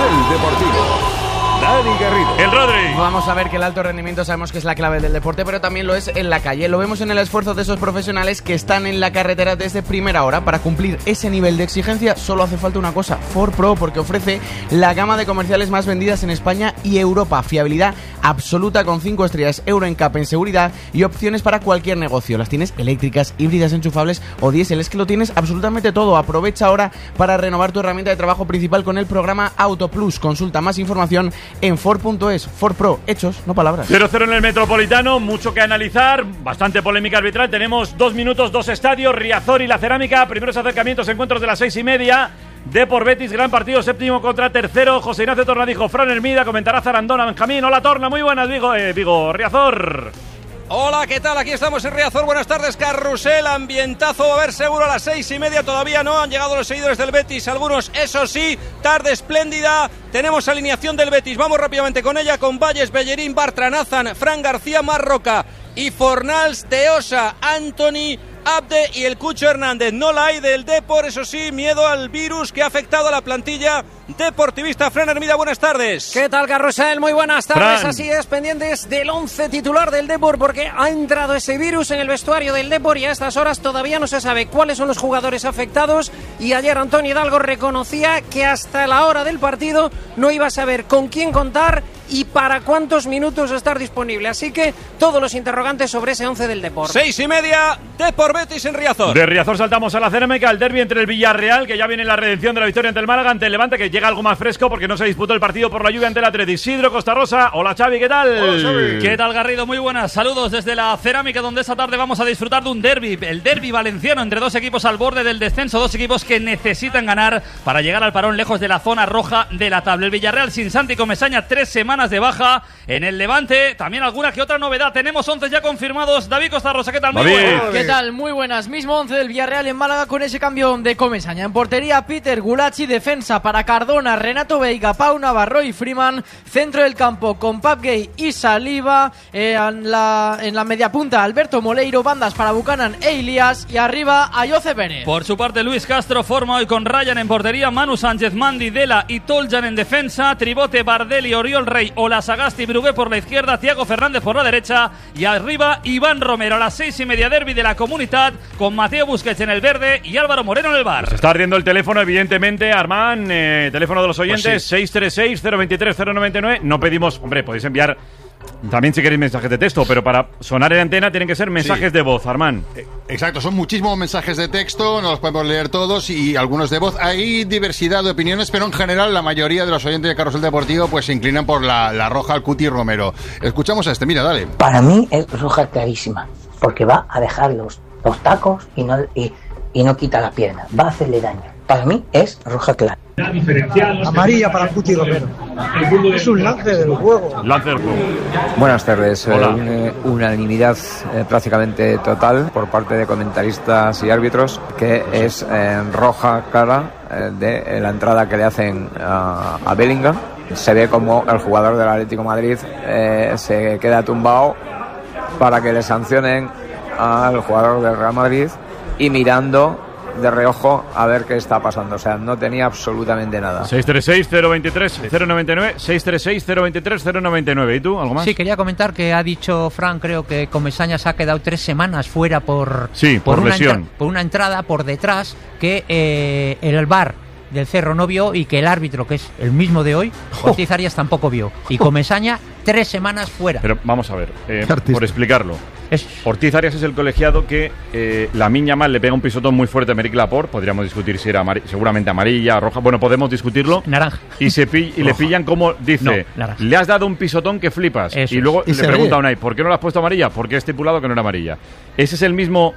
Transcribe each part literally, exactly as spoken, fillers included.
Carrusel Deportivo. Dani Garrido. El Rodri. Vamos a ver que el alto rendimiento sabemos que es la clave del deporte, pero también lo es en la calle. Lo vemos en el esfuerzo de esos profesionales que están en la carretera desde primera hora. Para cumplir ese nivel de exigencia solo hace falta una cosa: Ford Pro, porque ofrece la gama de comerciales más vendidas en España y Europa. Fiabilidad absoluta con cinco estrellas Euro N C A P en seguridad y opciones para cualquier negocio. Las tienes eléctricas, híbridas, enchufables o diésel. Es que lo tienes absolutamente todo. Aprovecha ahora para renovar tu herramienta de trabajo principal con el programa Auto Plus. Consulta más información en Ford punto es. Ford Pro, hechos, no palabras. cero cero en el Metropolitano, mucho que analizar, bastante polémica arbitral. Tenemos dos minutos, dos estadios, Riazor y la Cerámica. Primeros acercamientos, encuentros de las seis y media. Depor Betis, gran partido, séptimo contra tercero. José Ignacio Tornadijo, Fran Hermida, comentará Zarandona, Benjamín. Hola Torna, muy buenas, Vigo, eh, Vigo, Riazor. Hola, ¿qué tal? Aquí estamos en Riazor. Buenas tardes, Carrusel. Ambientazo, va a haber seguro a las seis y media. Todavía no han llegado los seguidores del Betis. Algunos, eso sí, tarde espléndida. Tenemos alineación del Betis. Vamos rápidamente con ella, con Valles, Bellerín, Bartra, Nazan, Fran García, Marroca y Fornals, Teosa, Anthony, Abde y el Cucho Hernández. No la hay del Depor, eso sí, miedo al virus que ha afectado a la plantilla deportivista. Fran Hermida, buenas tardes. ¿Qué tal, Carrusel? Muy buenas tardes. Fran. Así es, pendientes del once titular del Depor, porque ha entrado ese virus en el vestuario del Depor y a estas horas todavía no se sabe cuáles son los jugadores afectados. Y ayer Antonio Hidalgo reconocía que hasta la hora del partido no iba a saber con quién contar y para cuántos minutos estar disponible. Así que todos los interrogantes sobre ese once del Depor. Seis y media, Depor Betis en Riazor. De Riazor saltamos a la Cerámica, el derbi entre el Villarreal, que ya viene la redención de la victoria ante el Málaga, ante el Levante, que llega algo más fresco porque no se disputó el partido por la lluvia ante el Atleti. Isidro Costa Rosa. Hola Xavi, ¿qué tal? Hola, Xavi. ¿Qué tal, Garrido? Muy buenas. Saludos desde la Cerámica, donde esta tarde vamos a disfrutar de un derbi, el derbi valenciano entre dos equipos al borde del descenso, dos equipos que necesitan ganar para llegar al parón lejos de la zona roja de la tabla. El Villarreal sin Santi Comesaña, tres semanas de baja. En el Levante, también alguna que otra novedad. Tenemos once ya confirmados. David Costa Rosa, ¿qué tal? Muy buenas. ¿Qué tal? Muy buenas. Mismo once del Villarreal en Málaga con ese cambio de Comesaña. En portería, Peter Gulacsi, defensa para Cardona, Renato Veiga, Pau Navarro y Freeman. Centro del campo con Pap Gay y Saliba. Eh, en, la, en la media punta, Alberto Moleiro, bandas para Buchanan e Ilias. Y arriba, Ayoce Pérez. Por su parte, Luis Castro forma hoy con Ryan en portería, Manu Sánchez, Mandi, Dela y Toljan en defensa. Tribote, Bardelli, Oriol Rey, Olasagasti, Brugué por la izquierda, Thiago Fernández por la derecha y arriba Iván Romero. A las seis y media, derbi de la Comunitat con Mateo Busquets en el verde y Álvaro Moreno en el bar. Se está ardiendo el teléfono, evidentemente, Armán, eh, teléfono de los oyentes, pues sí. seis tres seis, cero dos tres, cero nueve nueve. No pedimos, hombre, podéis enviar también si queréis mensajes de texto, pero para sonar en antena tienen que ser mensajes sí. de voz, Armán. Exacto, son muchísimos mensajes de texto, no los podemos leer todos y algunos de voz. Hay diversidad de opiniones, pero en general la mayoría de los oyentes de Carrusel Deportivo pues se inclinan por la, la roja al Cuti Romero. Escuchamos a este, mira, dale. Para mí es roja clarísima, porque va a dejar los, los tacos y no, y, y no quita la pierna, va a hacerle daño. Para mí es roja clara. Amarilla para Cuti Romero. Es un lance del juego. Lance del juego. Buenas tardes. Eh, una unanimidad eh, prácticamente total por parte de comentaristas y árbitros que es eh, roja clara eh, de la entrada que le hacen a, a Bellingham. Se ve como el jugador del Atlético de Madrid eh, se queda tumbado para que le sancionen al jugador del Real Madrid y mirando de reojo a ver qué está pasando. O sea, no tenía absolutamente nada. seis tres seis, cero dos tres, cero nueve nueve, seis tres seis, cero dos tres, cero nueve nueve. ¿Y tú? ¿Algo más? Sí, quería comentar que ha dicho Fran, creo que Comesaña se ha quedado tres semanas fuera por, sí, por, por, una, lesión. Entra, por una entrada por detrás que eh, el V A R del Cerro no vio y que el árbitro, que es el mismo de hoy, Ortiz Arias, tampoco vio. Y Comesaña, tres semanas fuera. Pero vamos a ver, eh, por explicarlo. Es... Ortiz Arias es el colegiado que eh, la Miña Mal le pega un pisotón muy fuerte a Meric Laporte. Podríamos discutir si era amar... seguramente amarilla, roja. Bueno, podemos discutirlo. Naranja. Y, se pi... y le pillan como dice, no, le has dado un pisotón que flipas. Eso y luego es. Y le pregunta a Unai, ¿por qué no le has puesto amarilla? Porque he estipulado que no era amarilla. Ese es el mismo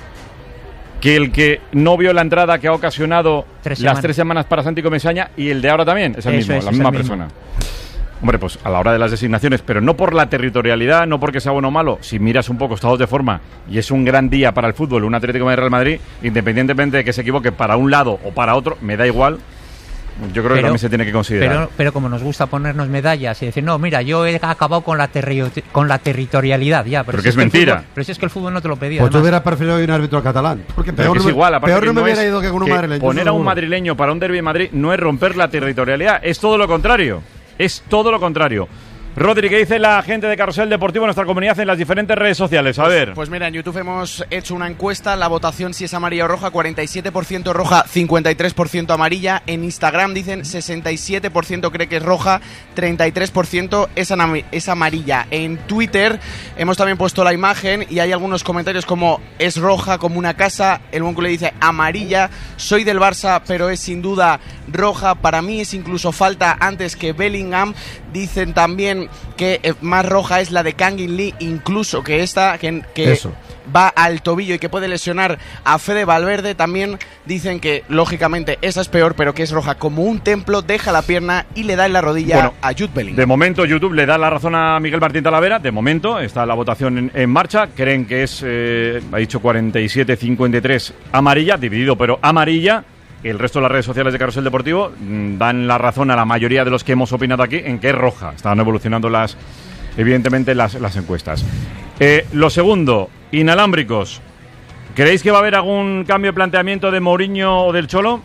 que el que no vio la entrada que ha ocasionado tres las tres semanas para Santi Comesaña y el de ahora también. Es el Eso mismo, es, la misma persona. Mismo. Hombre, pues a la hora de las designaciones, pero no por la territorialidad, no porque sea bueno o malo. Si miras un poco estados de forma y es un gran día para el fútbol, un Atlético de Real Madrid, independientemente de que se equivoque para un lado o para otro, me da igual. yo creo pero, que también se tiene que considerar. Pero, pero como nos gusta ponernos medallas y decir, no, mira, yo he acabado con la, terri con la territorialidad ya. Pero, pero si que es, es mentira. Fútbol, pero si es que el fútbol no te lo pedía. Pues además. Tú hubieras preferido un árbitro catalán. Porque peor, es no, igual, peor no me no hubiera ido que con un madrileño. Poner a un madrileño para un derbi en Madrid no es romper la territorialidad, es todo lo contrario. Es todo lo contrario. Rodri, ¿qué dice la gente de Carrusel Deportivo en nuestra comunidad en las diferentes redes sociales? A ver. Pues, pues mira, en YouTube hemos hecho una encuesta, la votación si es amarilla o roja, cuarenta y siete por ciento roja, cincuenta y tres por ciento amarilla. En Instagram dicen sesenta y siete por ciento cree que es roja, treinta y tres por ciento es, es amarilla. En Twitter hemos también puesto la imagen y hay algunos comentarios como es roja como una casa, el Bonco le dice amarilla, soy del Barça pero es sin duda roja, para mí es incluso falta antes que Bellingham. Dicen también que más roja es la de Kangin Lee, incluso que esta que, que va al tobillo y que puede lesionar a Fede Valverde. También dicen que lógicamente esa es peor, pero que es roja como un templo, deja la pierna y le da en la rodilla bueno, a Jude Bellingham. De momento YouTube le da la razón a Miguel Martín Talavera, de momento está la votación en, en marcha, creen que es, eh, ha dicho cuarenta y siete cincuenta y tres amarilla, dividido pero amarilla. El resto de las redes sociales de Carrusel Deportivo mmm, dan la razón a la mayoría de los que hemos opinado aquí en que es roja. Están evolucionando las, evidentemente las, las encuestas. Eh, lo segundo, inalámbricos. ¿Creéis que va a haber algún cambio de planteamiento de Mourinho o del Cholo?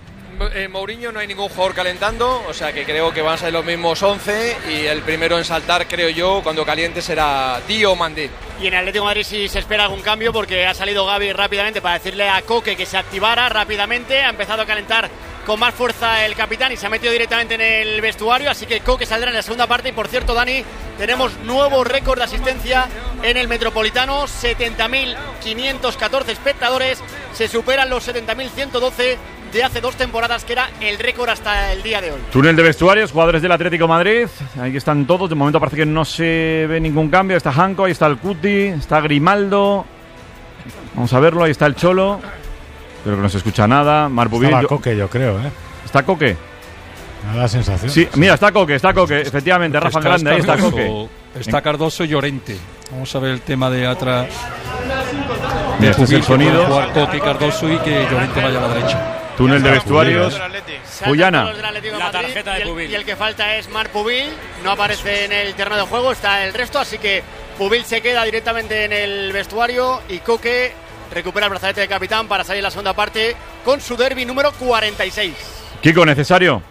En Mourinho no hay ningún jugador calentando, o sea que creo que van a ser los mismos once y el primero en saltar, creo yo, cuando caliente será Dio Mandí. Y en Atlético de Madrid sí se espera algún cambio porque ha salido Gavi rápidamente para decirle a Koke que se activara rápidamente, ha empezado a calentar con más fuerza el capitán y se ha metido directamente en el vestuario, así que Koke saldrá en la segunda parte. Y por cierto, Dani, tenemos nuevo récord de asistencia en el Metropolitano, setenta mil quinientos catorce espectadores, se superan los setenta mil ciento doce de hace dos temporadas, que era el récord hasta el día de hoy. Túnel de vestuarios, jugadores del Atlético de Madrid, ahí están todos, de momento parece que no se ve ningún cambio. Está Janko, ahí está el Cuti, está Grimaldo, vamos a verlo, ahí está el Cholo, pero que no se escucha nada. Marbubil, Estaba Coque, yo creo, ¿eh? ¿Está Coque? Me da la sensación. Sí, mira, está Coque, está Coque, efectivamente, Rafa está, Grande, ahí está Cardoso, Coque. Está Cardoso y Llorente. Vamos a ver el tema de atrás. Mira, este es el sonido. Jugar Coque y Cardoso y que Llorente vaya a la derecha. Túnel de vestuarios, Puyana. La tarjeta de Pubil. Y el que falta es Marc Pubil, no aparece en el terreno de juego, está el resto, así que Pubil se queda directamente en el vestuario y Coque recupera el brazalete de capitán para salir en la segunda parte con su derbi número cuarenta y seis. Kiko, ¿necesario?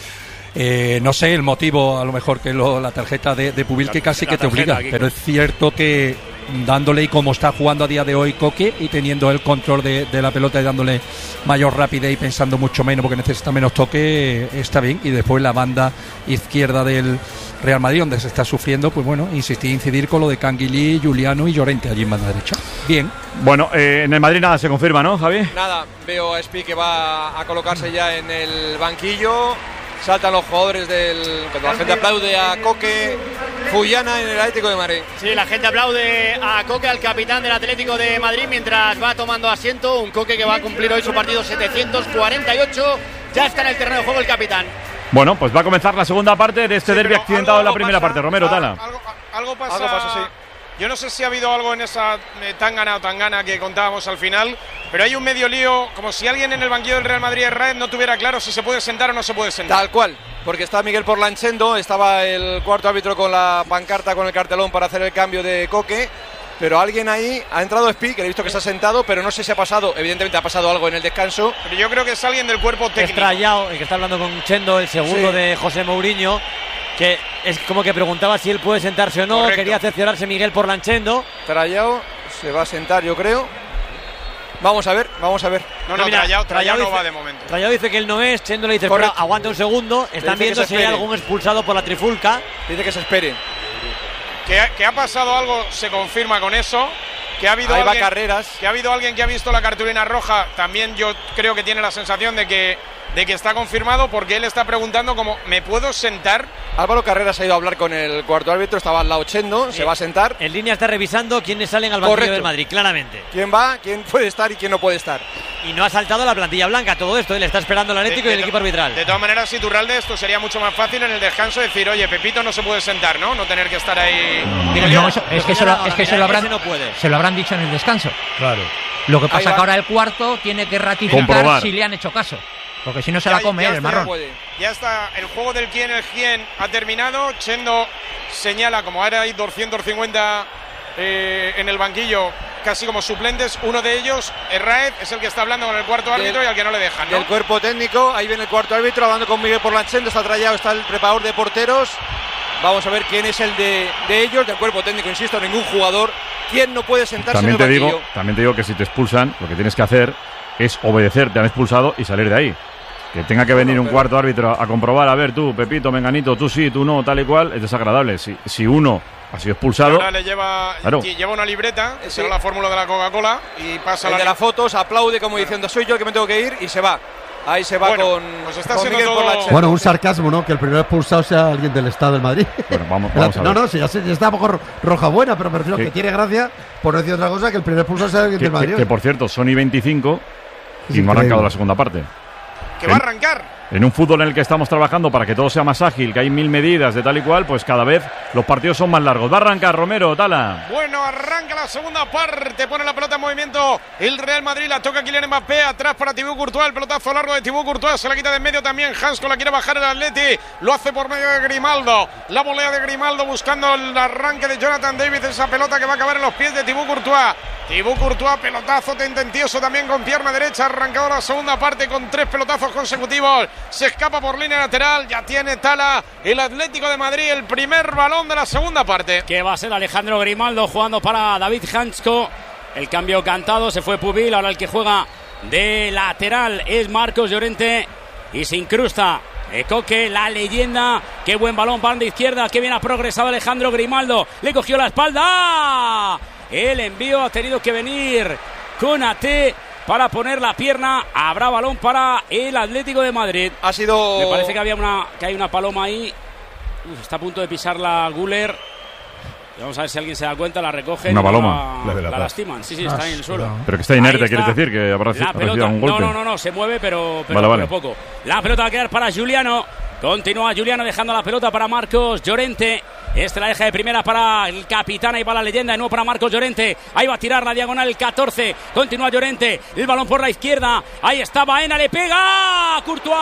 Eh, no sé el motivo, a lo mejor que lo, la tarjeta de, de Pubil, que casi que te obliga, pero es cierto que dándole, y como está jugando a día de hoy Coque y teniendo el control de, de la pelota y dándole mayor rapidez y pensando mucho menos porque necesita menos toque, está bien. Y después la banda izquierda del Real Madrid, donde se está sufriendo, pues bueno, insistir, incidir con lo de Canguilí, Juliano y Llorente allí en banda derecha. Bien. Bueno, eh, en el Madrid nada se confirma, ¿no, Javi? Nada, veo a Spi que va a colocarse ya en el banquillo. Saltan los jugadores del... Cuando la gente aplaude a Coque, Puyana en el Atlético de Madrid. Sí, la gente aplaude a Coque, al capitán del Atlético de Madrid, mientras va tomando asiento. Un Coque que va a cumplir hoy su partido setecientos cuarenta y ocho. Ya está en el terreno de juego el capitán. Bueno, pues va a comenzar la segunda parte de este sí, derbi accidentado en la primera pasa, parte. Romero, Tala. Algo, algo pasa, algo pasa, sí. Yo no sé si ha habido algo en esa eh, tangana o tangana que contábamos al final, pero hay un medio lío, como si alguien en el banquillo del Real Madrid Raed no tuviera claro si se puede sentar o no se puede sentar. Tal cual, porque está Miguel Porlanchendo, estaba el cuarto árbitro con la pancarta, con el cartelón para hacer el cambio de Coque, pero alguien ahí, ha entrado Spi, que he visto que se ha sentado, pero no sé si ha pasado, evidentemente ha pasado algo en el descanso. Pero yo creo que es alguien del cuerpo técnico. Es Trayao, el que está hablando con Chendo, el segundo sí. de José Mourinho, que es como que preguntaba si él puede sentarse o no. Correcto. Quería cerciorarse Miguel Porlanchendo. Trayao se va a sentar, yo creo. Vamos a ver, vamos a ver. No, no, no mira, Trayao, Trayao no dice, va de momento. Trayao dice que él no es, Chendo le dice, pero aguanta un segundo. Están viendo si hay algún expulsado por la trifulca. Dice que se espere. Que ha, que ha pasado algo, se confirma con eso. Que ha habido Ahí alguien, va Carreras. Que ha habido alguien que ha visto la cartulina roja. También yo creo que tiene la sensación de que de que está confirmado, porque él está preguntando como, ¿me puedo sentar? Álvaro Carreras ha ido a hablar con el cuarto árbitro, estaba al lado Chendo, sí. se va a sentar. En línea está revisando quiénes salen al banquillo del Madrid, claramente. ¿Quién va, quién puede estar y quién no puede estar? Y no ha saltado la plantilla blanca, todo esto, él está esperando el Atlético de, de, y el equipo arbitral. De todas maneras, si Turralde, esto sería mucho más fácil en el descanso decir, oye, Pepito no se puede sentar, ¿no? No tener que estar ahí... Digo, no, eso, es que, se lo, es que se, lo habrán, no se lo habrán dicho en el descanso. Claro. Lo que pasa es que ahora el cuarto tiene que ratificar Comprobar. si le han hecho caso. Porque si no se la come ya el está, marrón. Ya está, el juego del quién el quién ha terminado. Chendo señala, como ahora hay doscientos cincuenta eh, en el banquillo, casi como suplentes. Uno de ellos, Herráez, es el que está hablando con el cuarto árbitro y al que no le dejan, ¿no? El cuerpo técnico, ahí viene el cuarto árbitro hablando con Miguel Porlanchendo, está trayado, está el preparador de porteros. Vamos a ver quién es el de, de ellos, del cuerpo técnico, insisto, ningún jugador. ¿Quién no puede sentarse también en el te banquillo? digo, también te digo que si te expulsan, lo que tienes que hacer es obedecer, te han expulsado y salir de ahí. Que tenga que venir un cuarto árbitro a comprobar, a ver, tú, Pepito, Menganito, tú sí, tú no, tal y cual, es desagradable. Si, si uno ha sido expulsado... Ahora le lleva, claro. lleva una libreta, Sí. será la fórmula de la Coca-Cola, y pasa El la de las fotos aplaude como diciendo, soy yo el que me tengo que ir, y se va. Ahí se va Bueno, con, pues está con siendo Miguel todo- Porlanchendo. Bueno, un sarcasmo, ¿no? Que el primer expulsado sea alguien del Estado del Madrid. Bueno, vamos, vamos a No, ver. no, sí, ya, sé, ya está un poco ro- roja buena, pero me refiero Sí. que tiene gracia, por no decir otra cosa, que el primer expulsado sea alguien Que, del Madrid. que, que, por cierto, Sony veinticinco Es y no ha arrancado increíble. la segunda parte. que va a arrancar. En un fútbol en el que estamos trabajando para que todo sea más ágil, que hay mil medidas de tal y cual, pues cada vez los partidos son más largos. Va a arrancar Romero, Tala. Bueno, arranca la segunda parte, pone la pelota en movimiento el Real Madrid, la toca Kylian Mbappé, atrás para Thibaut Courtois, el pelotazo largo de Thibaut Courtois, se la quita de en medio también, Hansko la quiere bajar el Atleti, lo hace por medio de Grimaldo, la volea de Grimaldo buscando el arranque de Jonathan David, esa pelota que va a acabar en los pies de Thibaut Courtois, Thibaut Courtois, pelotazo tendencioso también con pierna derecha, arrancado la segunda parte con tres pelotazos consecutivos, se escapa por línea lateral, ya tiene Tala el Atlético de Madrid, el primer balón de la segunda parte. Que va a ser Alejandro Grimaldo jugando para David Hansko. El cambio cantado, se fue Pubil, ahora el que juega de lateral es Marcos Llorente y se incrusta Coque, la leyenda. Qué buen balón, banda izquierda, qué bien ha progresado Alejandro Grimaldo, le cogió la espalda, el envío ha tenido que venir con A T para poner la pierna. Habrá balón para el Atlético de Madrid. Ha sido... Me parece que había una que hay una paloma ahí. Uf, está a punto de pisar la Guller. Vamos a ver si alguien se da cuenta, la recogen. Una y paloma. La, La de la la paz. lastiman. Sí, sí, está en el suelo. Pero que está inerte, Ahí quieres está. decir, que habrá La recibido pelota, un golpe. no, no, no, no, se mueve, pero, pero, Vale, vale. pero poco. La pelota va a quedar para Juliano. Continúa Juliano dejando la pelota para Marcos Llorente. Este la deja de primera para el capitán. Ahí va la leyenda de nuevo para Marcos Llorente. Ahí va a tirar la diagonal el catorce. Continúa Llorente. El balón por la izquierda. Ahí está Baena. Le pega. Courtois.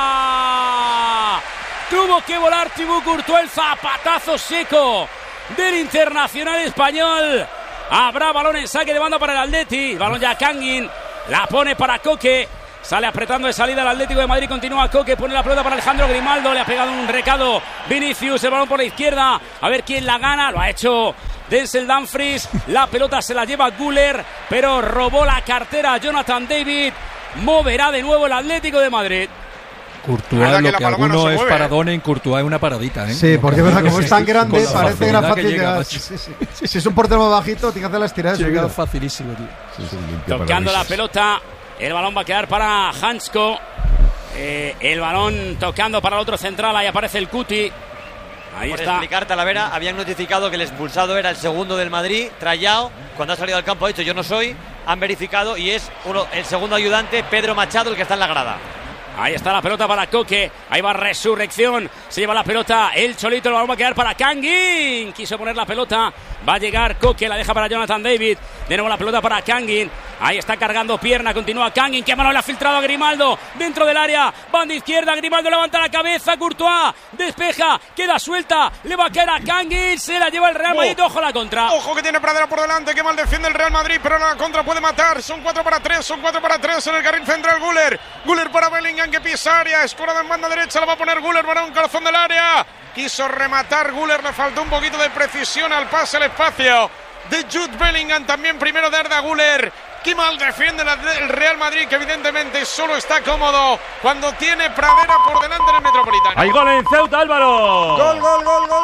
Tuvo que volar Thibaut Courtois. El zapatazo seco del internacional español. Habrá balón en saque de banda para el Atleti. Balón ya Kangin. La pone para Coque. Sale apretando de salida el Atlético de Madrid. Continúa Coque. Pone la pelota para Alejandro Grimaldo. Le ha pegado un recado Vinicius. El balón por la izquierda. A ver quién la gana. Lo ha hecho Denzel Dumfries. La pelota se la lleva Güler. Pero robó la cartera Jonathan David. Moverá de nuevo el Atlético de Madrid. Courtois, lo que alguno no es paradón, en Courtois es una paradita, ¿eh? Sí, porque verdad, como es tan grande, Con la parece que era facilidad fácil que llega, llegar. macho. Sí, sí, sí. Si es un portero más bajito, tiene que hacer la estirada de su Llega vida. facilísimo, tío. Tocando la pelota. El balón va a quedar para Hansko. Eh, el balón tocando para el otro central. Ahí aparece el Cuti. Ahí Por está. explicar, Talavera, habían notificado que el expulsado era el segundo del Madrid, Trayao. Cuando ha salido al campo ha dicho yo no soy. Han verificado y es uno, el segundo ayudante, Pedro Machado, el que está en la grada. Ahí está la pelota para Coque. Ahí va Resurrección. Se lleva la pelota el Cholito. El balón va a quedar para Kangin. Quiso poner la pelota. Va a llegar Coque. La deja para Jonathan David. De nuevo la pelota para Kangin. Ahí está cargando pierna. Continúa Kangin. Qué mano le ha filtrado a Grimaldo. Dentro del área. Banda izquierda. Grimaldo levanta la cabeza. Courtois. Despeja. Queda suelta. Le va a caer a Kangin. Se la lleva el Real Madrid. Ojo la contra. Ojo que tiene Pradera por delante. Qué mal defiende el Real Madrid. Pero la contra puede matar. Son cuatro para tres. Son cuatro para tres en el carril central. Güler. Güler para Bellingham que pisa área. Escorada en banda derecha. La va a poner Güler para un corazón del área. Quiso rematar Güler. Le faltó un poquito de precisión al pase al espacio de Jude Bellingham. También primero de Arda Güler. Qué mal defiende el Real Madrid, que evidentemente solo está cómodo cuando tiene Pradera por delante en el Metropolitano. ¡Hay gol en Ceuta, Álvaro! Gol, gol, gol, gol,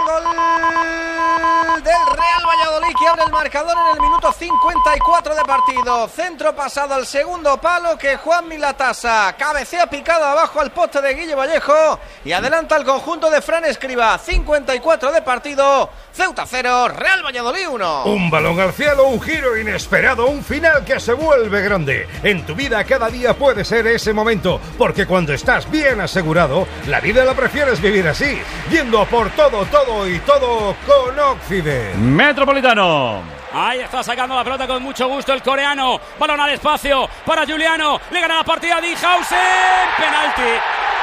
gol del Real Valladolid, que abre el marcador en el minuto cincuenta y cuatro de partido. Centro pasado al segundo palo que Juan Milatasa cabecea picado abajo al poste de Guille Vallejo y adelanta el conjunto de Fran Escribá. cincuenta y cuatro de partido, Ceuta cero, Real Valladolid uno. Un balón al cielo, un giro inesperado, un final que se vuelve grande. En tu vida cada día puede ser ese momento, porque cuando estás bien asegurado, la vida la prefieres vivir así, yendo a por todo, todo y todo con Occident. Metropolitano. Ahí está sacando la pelota con mucho gusto el coreano. Balón al espacio para Giuliano. Le gana la partida a Dinhausen. Penalti.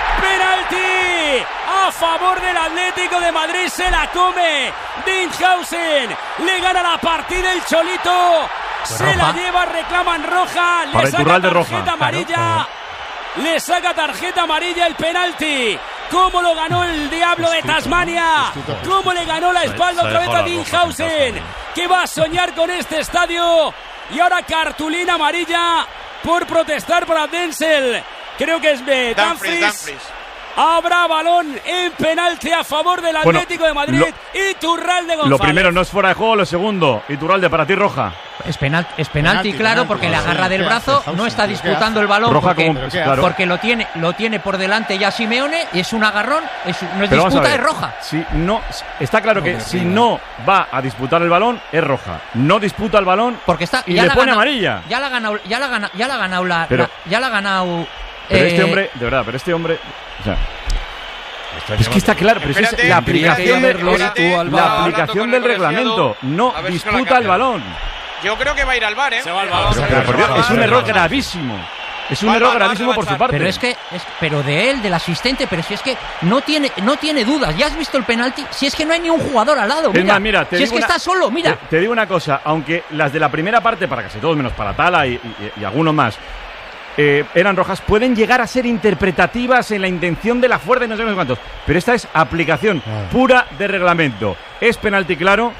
Penalti a favor del Atlético de Madrid. Se la come Dinhausen. Le gana la partida el Cholito. Pues se roja. La lleva, reclaman roja. Le para saca tarjeta roja. amarilla. Claro, claro. Le saca tarjeta amarilla el penalti. ¿Cómo lo ganó el Diablo de Tasmania? ¿Cómo le ganó la espalda otra vez a Dinhausen? Que va a soñar con este estadio. Y ahora cartulina amarilla por protestar para Denzel. Creo que es de Dumfries. Habrá balón en penalti a favor del Atlético bueno, de Madrid. Lo, Iturralde González. Lo primero no es fuera de juego, lo segundo, Iturralde, para ti roja. Es penalti, es penalti, penalti claro, penalti, porque le agarra del brazo, no está disputando el balón roja porque, como, claro. porque lo tiene lo tiene por delante ya Simeone, es un agarrón, es, no es Pero disputa, es roja. Si no, está claro no, que si no va a disputar el balón, es roja. No disputa el balón porque está, y le pone ganado, amarilla. Ya la ha ganado, ya la ha ganado, ya la ha ganado la, Pero, la ya la ha ganado. Pero eh, este hombre, de verdad, pero este hombre, o sea, es que está claro, pero espérate, es la aplicación, de, espérate, la aplicación del reglamento. No disputa el balón. Yo creo que va a ir al bar, ¿eh? Se va al bar. Pero, pero por Dios, es un error gravísimo. Es un va, error va, gravísimo va, por su parte. Pero es que, es, pero de él, del asistente, pero si es que no tiene, no tiene dudas. ¿Ya has visto el penalti? Si es que no hay ni un jugador al lado. Mira, más, mira te si es que una, está solo, mira. Te, te digo una cosa, aunque las de la primera parte, para casi todos menos para Tala y, y, y algunos más, Eh, eran rojas, pueden llegar a ser interpretativas en la intención de la fuerza y no sé cuántos, pero esta es aplicación ah. pura de reglamento, es penalti claro,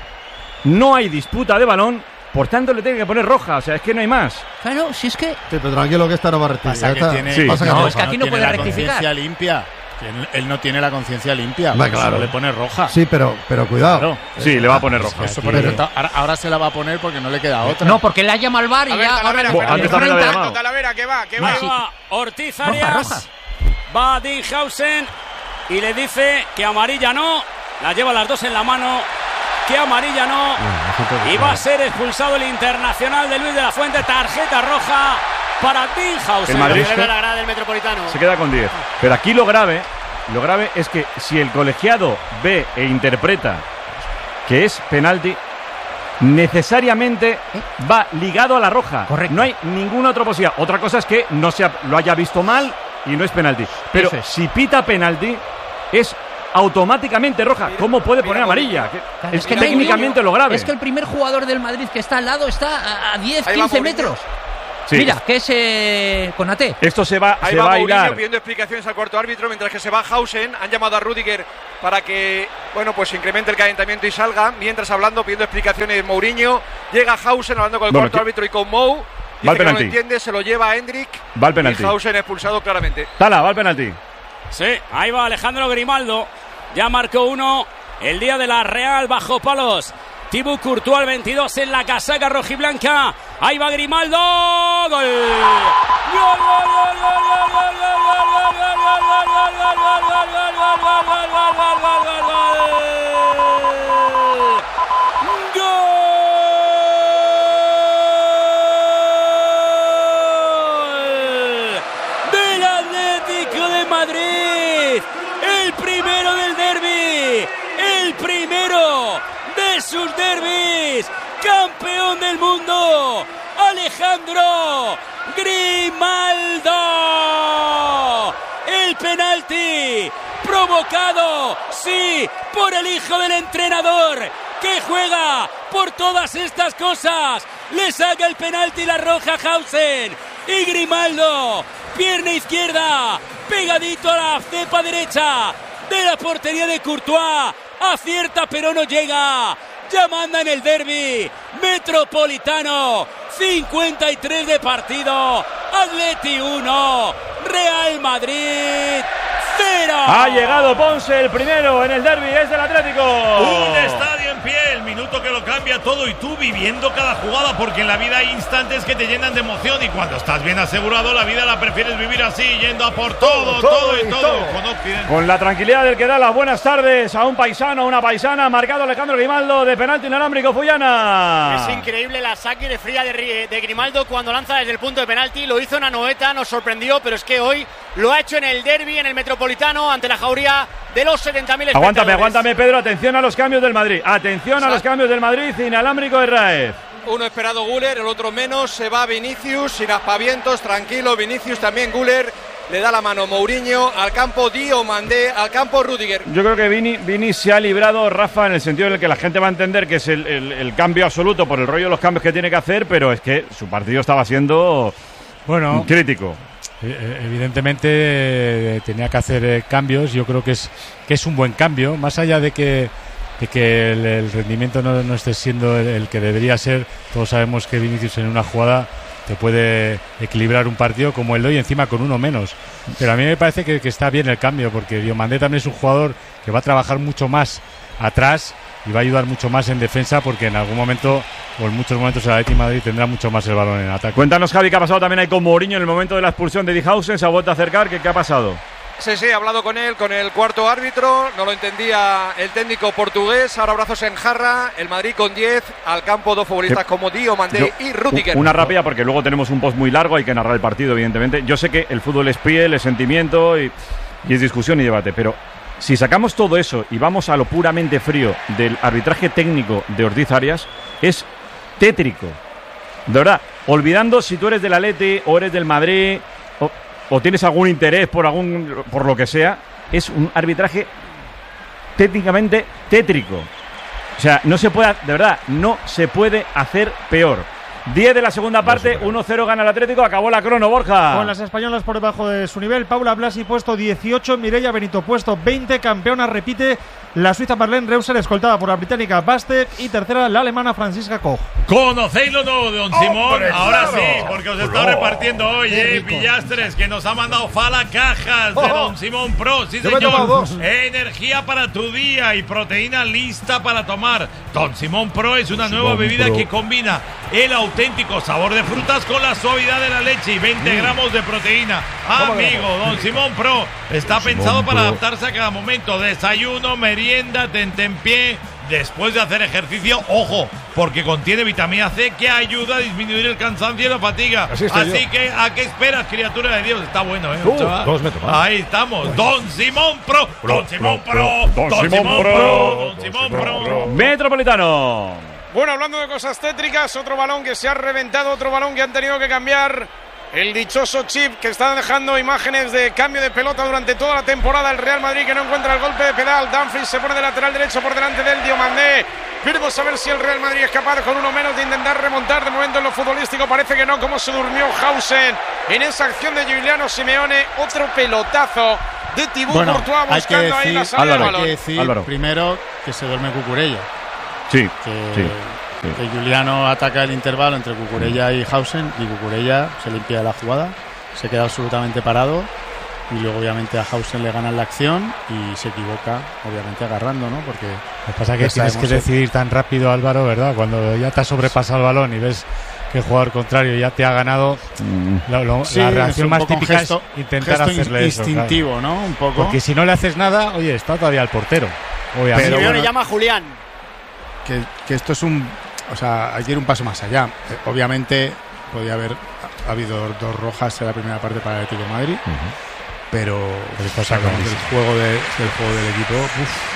no hay disputa de balón, por tanto le tienen que poner roja, o sea, es que no hay más. Claro, si es que... Sí, pero tranquilo que esta no va a rectificar. Pasa que tiene, sí. pasa que no, no, es que aquí no, no puede rectificar. Conciencia limpia. Él, él no tiene la conciencia limpia, Va, claro. le pone roja. Sí, pero, pero cuidado. Claro. Sí, le va a poner roja. Eso, pero ahora, ahora se la va a poner porque no le queda otra. No, porque le ha llamado al bar y a ver, ya... Talavera, ahora ahora antes también la había llamado. Talavera, que va, que va. va. va Ortiz Arias. Roja, roja. Va Dinhausen y le dice que amarilla no. La lleva las dos en la mano. Que amarilla no. Y va a ser expulsado el internacional de Luis de la Fuente. Tarjeta roja para Dinhausen. El Madrid la grada del Metropolitano. Se queda con diez. Pero aquí lo grave... Lo grave es que si el colegiado ve e interpreta que es penalti, necesariamente va ligado a la roja. Correcto. No hay ninguna otra posibilidad. Otra cosa es que no se ha, lo haya visto mal y no es penalti. Pero es. si pita penalti, es automáticamente roja. ¿Cómo puede poner amarilla? Claro, es que técnicamente no, lo grave. Es que el primer jugador del Madrid que está al lado está a diez, quince metros. Sí. Mira, que es eh, Konaté. Esto se va, Ahí se va, va a Mourinho hilar. pidiendo explicaciones al cuarto árbitro, mientras que se va Hausen. Han llamado a Rüdiger para que, bueno, pues incremente el calentamiento y salga. Mientras hablando, pidiendo explicaciones Mourinho. Llega Hausen hablando con el bueno, cuarto que... árbitro y con Mou. Va el penalti. No lo entiende, se lo lleva a Hendrik. Va el penalti. Y Hausen expulsado claramente. Tala, va el penalti. Sí, ahí va Alejandro Grimaldo. Ya marcó uno el día de la Real bajo palos. Thibaut Courtois al veintidós en la casaca rojiblanca. Ahí va Grimaldo. ¡Gol! ¡Gol, gol, gol, gol, gol, gol, gol, del Atlético de Madrid! El primero del derbi. El primero de sus derbis, campeón del mundo, Alejandro Grimaldo. El penalti provocado, sí, por el hijo del entrenador, que juega por todas estas cosas. Le saca el penalti la roja Hausen y Grimaldo, pierna izquierda, pegadito a la cepa derecha de la portería de Courtois. Acierta pero no llega. Ya manda en el derbi Metropolitano. cincuenta y tres de partido. Atleti uno, Real Madrid cero. Ha llegado Ponce, el primero en el derbi, es del Atlético. Un estadio en pie, el minuto que lo cambia todo y tú viviendo cada jugada, porque en la vida hay instantes que te llenan de emoción y cuando estás bien asegurado la vida la prefieres vivir así, yendo a por todo, todo, todo y todo. todo. Con la tranquilidad del que da las buenas tardes a un paisano, a una paisana, marcado Alejandro Grimaldo de penalti inalámbrico Fuyana. Es increíble la sangre fría de, de Grimaldo cuando lanza desde el punto de penalti. Lo hizo en Anoeta, nos sorprendió, pero es que hoy lo ha hecho en el derbi, en el Metropolitano, ante la jauría de los setenta mil espectadores. Aguántame, aguántame, Pedro. Atención a los cambios del Madrid. Atención a los cambios del Madrid. Inalámbrico de Raez. uno esperado Güler, el otro menos, se va Vinicius, sin aspavientos, tranquilo, Vinicius también Güler, le da la mano Mourinho, al campo Diomandé, al campo Rüdiger. Yo creo que Vini, Vini se ha librado, Rafa, en el sentido en el que la gente va a entender que es el, el, el cambio absoluto por el rollo de los cambios que tiene que hacer, pero es que su partido estaba siendo bueno, crítico. Evidentemente eh, tenía que hacer eh, cambios. Yo creo que es que es un buen cambio, más allá de que de que el, el rendimiento no, no esté siendo el, el que debería ser. Todos sabemos que Vinicius en una jugada te puede equilibrar un partido como el de hoy, encima con uno menos. Pero a mí me parece que, que está bien el cambio, porque Diomandé también es un jugador que va a trabajar mucho más atrás y va a ayudar mucho más en defensa, porque en algún momento o en muchos momentos el Atlético de Madrid tendrá mucho más el balón en ataque. Cuéntanos, Javi, qué ha pasado también ahí con Mourinho en el momento de la expulsión de Dijhausen. Se ha vuelto a acercar. ¿Qué, qué ha pasado? Sí, sí, he hablado con él, con el cuarto árbitro, no lo entendía el técnico portugués, ahora brazos en jarra, el Madrid con diez, al campo dos futbolistas como Diomandé y Rüdiger. Una rápida, porque luego tenemos un post muy largo, hay que narrar el partido, evidentemente. Yo sé que el fútbol es piel, es sentimiento y, y es discusión y debate, pero si sacamos todo eso y vamos a lo puramente frío del arbitraje técnico de Ortiz Arias, es tétrico. De verdad, olvidando si tú eres del Atleti o eres del Madrid o, o tienes algún interés por algún por lo que sea, es un arbitraje técnicamente tétrico. O sea, no se puede, de verdad, no se puede hacer peor. diez de la segunda parte, uno cero gana el Atlético, acabó la crono, Borja. Con las españolas por debajo de su nivel, Paula Blasi puesto dieciocho, Mireia Benito puesto veinte, campeona repite la suiza Marlene Reuser, escoltada por la británica Bastek, y tercera la alemana Franziska Koch. ¿Conocéis lo nuevo de Don Simón? ¡Hombre, ahora claro! Sí, porque os está repartiendo hoy, eh, rico. Pillastres, que nos ha mandado Fala cajas de Don Simón Pro, sí Yo me he tomado señor. dos. Energía para tu día y proteína lista para tomar. Don Simón Pro es una Simón nueva bebida Pro. que combina el auténtico sabor de frutas con la suavidad de la leche y veinte Mm. gramos de proteína. ¿Cómo que Amigo, no? Don Simón Pro está Simón pensado para Pro. adaptarse a cada momento. Desayuno, merienda, tentempié. Después de hacer ejercicio, ojo, porque contiene vitamina C que ayuda a disminuir el cansancio y la fatiga. Así estoy Así yo. que, ¿a qué esperas, criatura de Dios? Está bueno, ¿eh? Uh, chaval? dos me he tomado. Ahí estamos. Don Simón Pro. Don Simón Pro. Don Don Simón Simón Pro. Pro. Don Simón Pro. Metropolitano. Bueno, hablando de cosas tétricas, otro balón que se ha reventado, otro balón que han tenido que cambiar. El dichoso chip que está dejando imágenes de cambio de pelota durante toda la temporada. El Real Madrid que no encuentra el golpe de pedal. Dumfries se pone de lateral derecho por delante del Diomandé. Veremos a ver si el Real Madrid es capaz con uno menos de intentar remontar. De momento en lo futbolístico parece que no, como se durmió Hausen en esa acción de Giuliano Simeone. Otro pelotazo de Thibaut Bueno, Courtois hay que buscando ahí la decir, salida del Álvaro, balón. hay que decir Álvaro. primero que se duerme Cucurella. Sí, que, sí. que Giuliano ataca el intervalo entre Cucurella y Hausen y Cucurella se limpia la jugada, se queda absolutamente parado y luego obviamente a Hausen le ganan la acción y se equivoca obviamente agarrando, ¿no? Porque Lo que pasa es que ya tienes sabemos que decidir tan rápido, Álvaro, ¿verdad? Cuando ya te has sobrepasado el balón y ves que el jugador contrario ya te ha ganado, lo- lo- Sí, la es reacción un más poco un típica gesto- es intentar gesto hacerle eso. instintivo, claro. ¿no? Un poco. Porque si no le haces nada, oye, está todavía el portero. Obviamente. Pero Simeone bueno, llama a Julián. que, que esto es un, o sea, hay que ir un paso más allá. Eh, obviamente podía haber ha habido dos rojas en la primera parte para el Atlético de Madrid, pero Pero o sea, cosa con clarísima. el juego de, del juego del equipo, uf,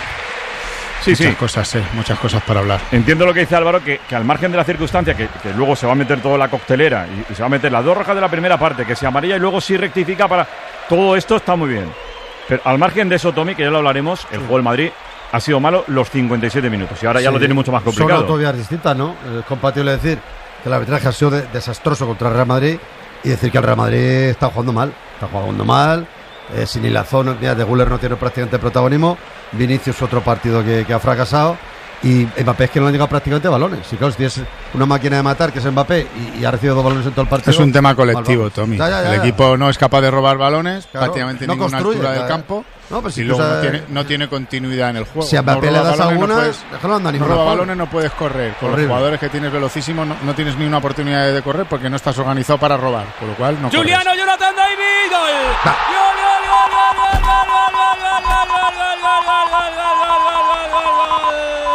Sí, muchas sí. cosas, eh, muchas cosas para hablar. Entiendo lo que dice Álvaro, que, que al margen de la circunstancia, que, que luego se va a meter toda la coctelera y, y se va a meter las dos rojas de la primera parte, que se amarilla y luego sí rectifica para... Todo esto está muy bien. Pero al margen de eso, Tommy, que ya lo hablaremos, el juego del Madrid ha sido malo los cincuenta y siete minutos y ahora ya Sí, lo tiene mucho más Son complicado. autovías distintas, ¿no? Es compatible decir que el arbitraje ha sido de- desastroso contra el Real Madrid y decir que el Real Madrid está jugando mal. Está jugando mal, eh, sin hilazón, mira, de Güler no tiene prácticamente protagonismo, Vinicius otro partido que, que ha fracasado y Mbappé es que no le han llegado prácticamente balones. Si claro, si tienes una máquina de matar que es Mbappé y, y ha recibido dos balones en todo el partido... Es un tema mal colectivo, vamos. Tommy. Ya, ya, ya, el ya. equipo no es capaz de robar balones, Claro, prácticamente no ninguna construye, altura del ya. campo. No, pues si y tú luego no sabes- tiene, no tiene continuidad en el juego. Si a Mbappé no le roba das a balones, una, no puedes, déjalo andar ni no por la roba bola. balones, no puedes correr. Con Horrible. los jugadores que tienes velocísimos no, no tienes ni una oportunidad de correr porque no estás organizado para robar. Con lo cual no Giuliano, corres. Jonathan David. Gol. Gol, gol, gol, gol, gol, gol, gol, gol, gol, gol, gol, gol, gol, gol, gol, gol, gol, gol, gol.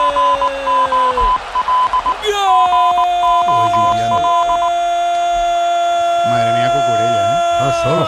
Madre mía, Cucurella, ¿eh? Ah, solo.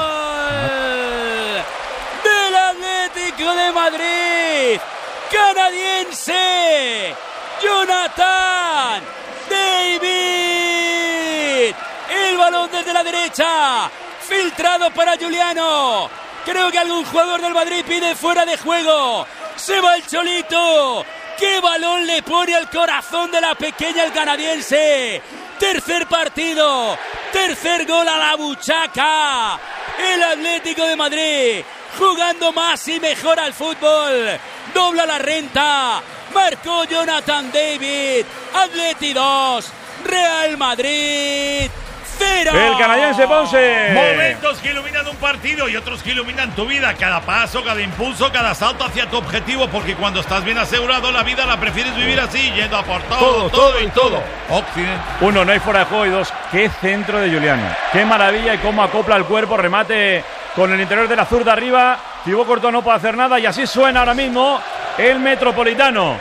Del Atlético de Madrid, canadiense, Jonathan David. El balón desde la derecha, filtrado para Giuliano. Creo que algún jugador del Madrid pide fuera de juego. Se va el Cholito. ¡Qué balón le pone al corazón de la pequeña el canadiense! Tercer partido, tercer gol a la buchaca. El Atlético de Madrid jugando más y mejor al fútbol. Dobla la renta. Marcó Jonathan David. Atleti dos, Real Madrid cero. El canadiense Ponce. Momentos que iluminan un partido y otros que iluminan tu vida. Cada paso, cada impulso, cada salto hacia tu objetivo. Porque cuando estás bien asegurado, la vida la prefieres vivir así, yendo a por todo, todo, todo y todo. Occidente. Uno, no hay fuera de juego. Y dos, qué centro de Giuliano. Qué maravilla y cómo acopla el cuerpo. Remate con el interior de la zurda arriba. Thibaut Courtois no puede hacer nada. Y así suena ahora mismo el Metropolitano.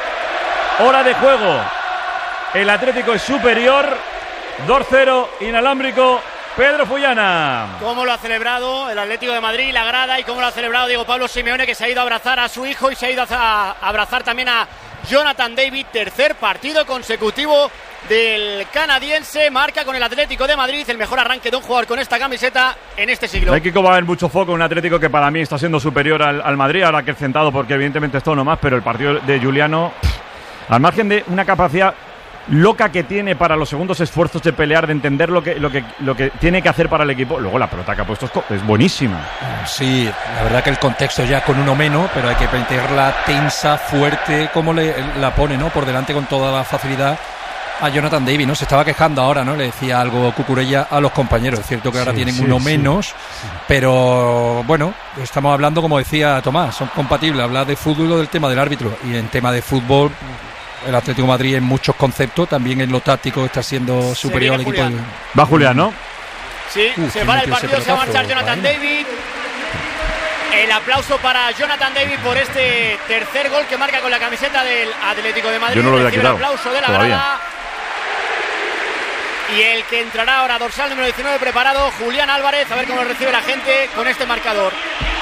Hora de juego. El Atlético es superior. dos cero, inalámbrico, Pedro Fullana. Cómo lo ha celebrado el Atlético de Madrid, la grada, y cómo lo ha celebrado Diego Pablo Simeone, que se ha ido a abrazar a su hijo y se ha ido a abrazar también a Jonathan David. Tercer partido consecutivo del canadiense, marca con el Atlético de Madrid el mejor arranque de un jugador con esta camiseta en este siglo. Hay que va a haber mucho foco en un Atlético que para mí está siendo superior al, al Madrid, ahora que acrecentado porque evidentemente esto no más, pero el partido de Giuliano, al margen de una capacidad loca que tiene para los segundos esfuerzos de pelear, de entender lo que, lo que, lo que tiene que hacer para el equipo. Luego la pelota que ha puesto es, es buenísima. Sí, la verdad que el contexto ya con uno menos, pero hay que meterla tensa, fuerte, como le, la pone, ¿no? Por delante con toda la facilidad a Jonathan David, ¿no? Se estaba quejando ahora, ¿no? Le decía algo Cucurella a los compañeros. Es cierto que ahora sí, tienen sí, uno sí, menos, sí. pero bueno, estamos hablando, como decía Tomás, son compatibles, hablar de fútbol y lo del tema del árbitro. Y en tema de fútbol, el Atlético de Madrid en muchos conceptos, también en lo táctico está siendo superior al equipo. De... Va Julián, ¿no? Sí, Uf, se para el partido, se va a marchar Jonathan vale. David. El aplauso para Jonathan David por este tercer gol que marca con la camiseta del Atlético de Madrid. Yo no lo hubiera quitado. El aplauso de la Todavía. grada. Y el que entrará ahora, dorsal número diecinueve preparado, Julián Álvarez, a ver cómo lo recibe la gente con este marcador.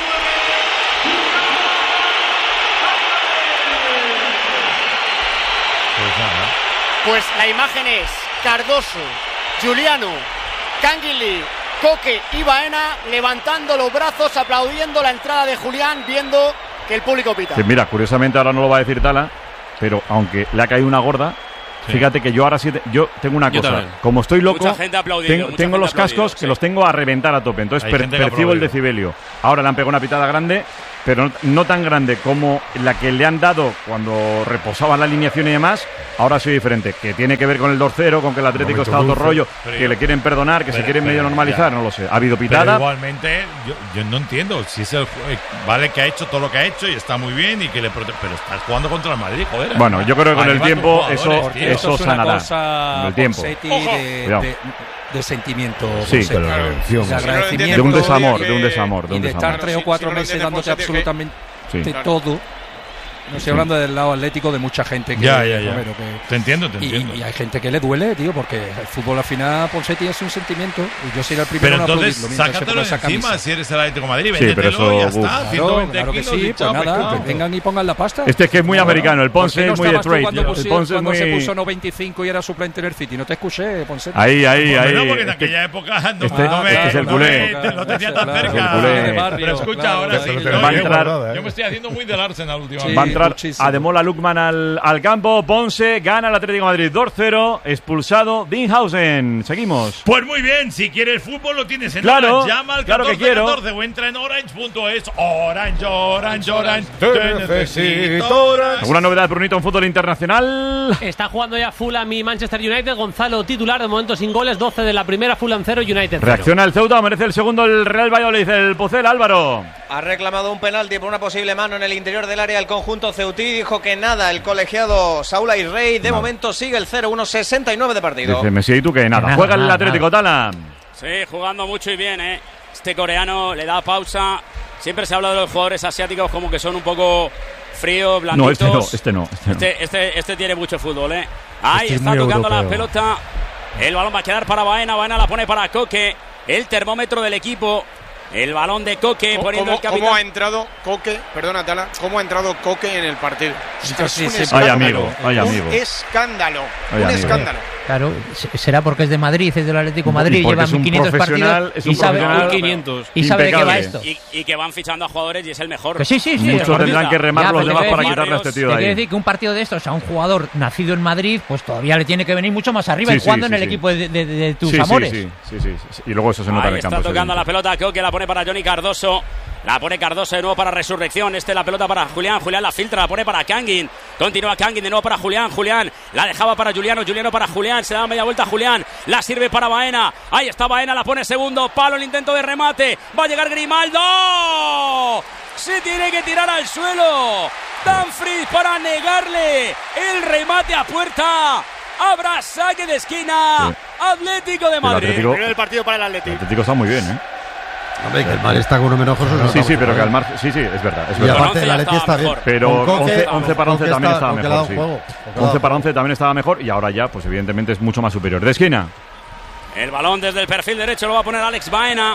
Pues la imagen es Cardoso, Giuliano, Canguilí, Coque y Baena levantando los brazos, aplaudiendo la entrada de Julián, viendo que el público pita. Sí, mira, curiosamente ahora no lo va a decir Tala, pero aunque le ha caído una gorda, sí. Fíjate que yo ahora sí, te, yo tengo una yo cosa, también. Como estoy loco, mucha gente aplaudido, tengo, mucha tengo gente los cascos sí. que los tengo a reventar a tope, entonces per, percibo el decibelio. Ahora le han pegado una pitada grande, pero no, no tan grande como la que le han dado cuando reposaba la alineación y demás. Ahora sí diferente, que tiene que ver con el dos cero, con que el Atlético está a otro rollo, que le quieren perdonar, que pero, se quieren pero, medio normalizar, ya. No lo sé. Ha habido pitada. Pero igualmente, yo, yo no entiendo si es el vale que ha hecho todo lo que ha hecho y está muy bien y que le prote- pero estás jugando contra el Madrid, joder. Bueno, yo creo que con el tiempo eso, tío, eso es sanará. Con el tiempo. De, de, de sentimiento, sí, de, de agradecimiento, de un desamor, de un desamor, de y un de desamor. estar tres o cuatro meses dándote absolutamente sí. todo. No estoy hablando del lado atlético de mucha gente que, ya, ya, ya. Romero, que te entiendo, te y, entiendo. Y hay gente que le duele, tío, porque el fútbol al final, Ponseti es un sentimiento y yo soy el primero pero a entonces, aplaudirlo. sácatelo encima camisa. Si eres el Atlético de Madrid, sí, pero eso, y ya uf. está. Claro, claro que sí, pues nada, que vengan y pongan la pasta. Este es que es muy claro, americano, el Ponce no es muy de trade. Cuando, el Ponce cuando es muy... se puso noventa y cinco y era suplente en el City, no te escuché, Ponce. Ahí, ahí, ahí. No, porque en aquella época no, este, no me, este es el no culé. me, lo tenía tan claro, cerca. Claro, pero escucha, ahora sí. Va a entrar, yo me estoy haciendo muy del Arsenal últimamente. Va a entrar Ademola Lookman al, al campo. Ponce gana el Atlético de Madrid dos cero. Expulsado Dinhausen. Seguimos. Pues muy bien, si quieres fútbol lo tienes en claro, Orange. Llama al claro catorce que quiero. catorce o entra en orange punto es. Orange, Orange, Orange. Te necesito Orange. ¿Alguna novedad, Brunito, en fútbol internacional? Está jugando ya Fulham y Manchester United. Gonzalo titular, de momento sin goles. doce de la primera, Fulham cero, United cero. Reacciona el Ceuta, merece el segundo el Real Valladolid. El Pucel, Álvaro. Ha reclamado un penalti por una posible mano en el interior del área el conjunto ceutí. Dijo que nada, el colegiado Saúl Ayrey. De no. momento sigue el cero uno, sesenta y nueve de partido. Dice Messi, ¿y tú que nada? nada Juega nada, el Atlético, Tala. Sí, jugando mucho y bien, ¿eh? Este coreano le da pausa. Siempre se habla de los jugadores asiáticos como que son un poco fríos, blanditos. No, este no, este no. Este, no. este, este, este tiene mucho fútbol, ¿eh? Ahí este está tocando europeo. La pelota. El balón va a quedar para Baena. Baena la pone para Coque. El termómetro del equipo. El balón de Coque ¿Cómo, poniendo cómo, el capitán. ¿Cómo ha entrado Coque? Perdona, Tala. ¿Cómo ha entrado Coque en el partido? O sea, es un ay, amigo, ay, amigo. Un escándalo. Ay, un amigo. escándalo. Claro, será porque es de Madrid, es del Atlético de Madrid, lleva mil quinientos partidos es un y sabe, quinientos, y sabe de qué va esto. Y, y que van fichando a jugadores y es el mejor. Que sí, sí, sí. Muchos tendrán que remar ya, los demás para decir, quitarle a este tío de ahí. Quiere decir que un partido de estos a un jugador nacido en Madrid, pues todavía le tiene que venir mucho más arriba sí, y jugando sí, en el sí. equipo de, de, de tus sí, amores. Sí sí, sí, sí, sí. Y luego eso se nota ahí en el campo. Está tocando la pelota, creo que la pone para Johnny Cardoso. La pone Cardoso de nuevo para Resurrección. Este la pelota para Julián. Julián la filtra, la pone para Kangin. Continúa Kangin de nuevo para Julián. Julián la dejaba para Juliano. Juliano para Julián. Se da media vuelta a Julián. La sirve para Baena. Ahí está Baena, la pone segundo. Palo el intento de remate. Va a llegar Grimaldo. Se tiene que tirar al suelo. Danfries para negarle el remate a puerta. Habrá saque de esquina. Sí. Atlético de Madrid. El, Atlético, el partido para el Atlético. El Atlético está muy bien, ¿eh? Hombre, que el Madrid está con uno menos no Sí, sí, pero que al margen. Sí, sí, es verdad. Es y verdad. aparte, el Atlético está bien. Pero once, once para once también está, estaba mejor. Sí. once para once también estaba mejor y ahora ya, pues evidentemente es mucho más superior. De esquina. El balón desde el perfil derecho lo va a poner Alex Baena,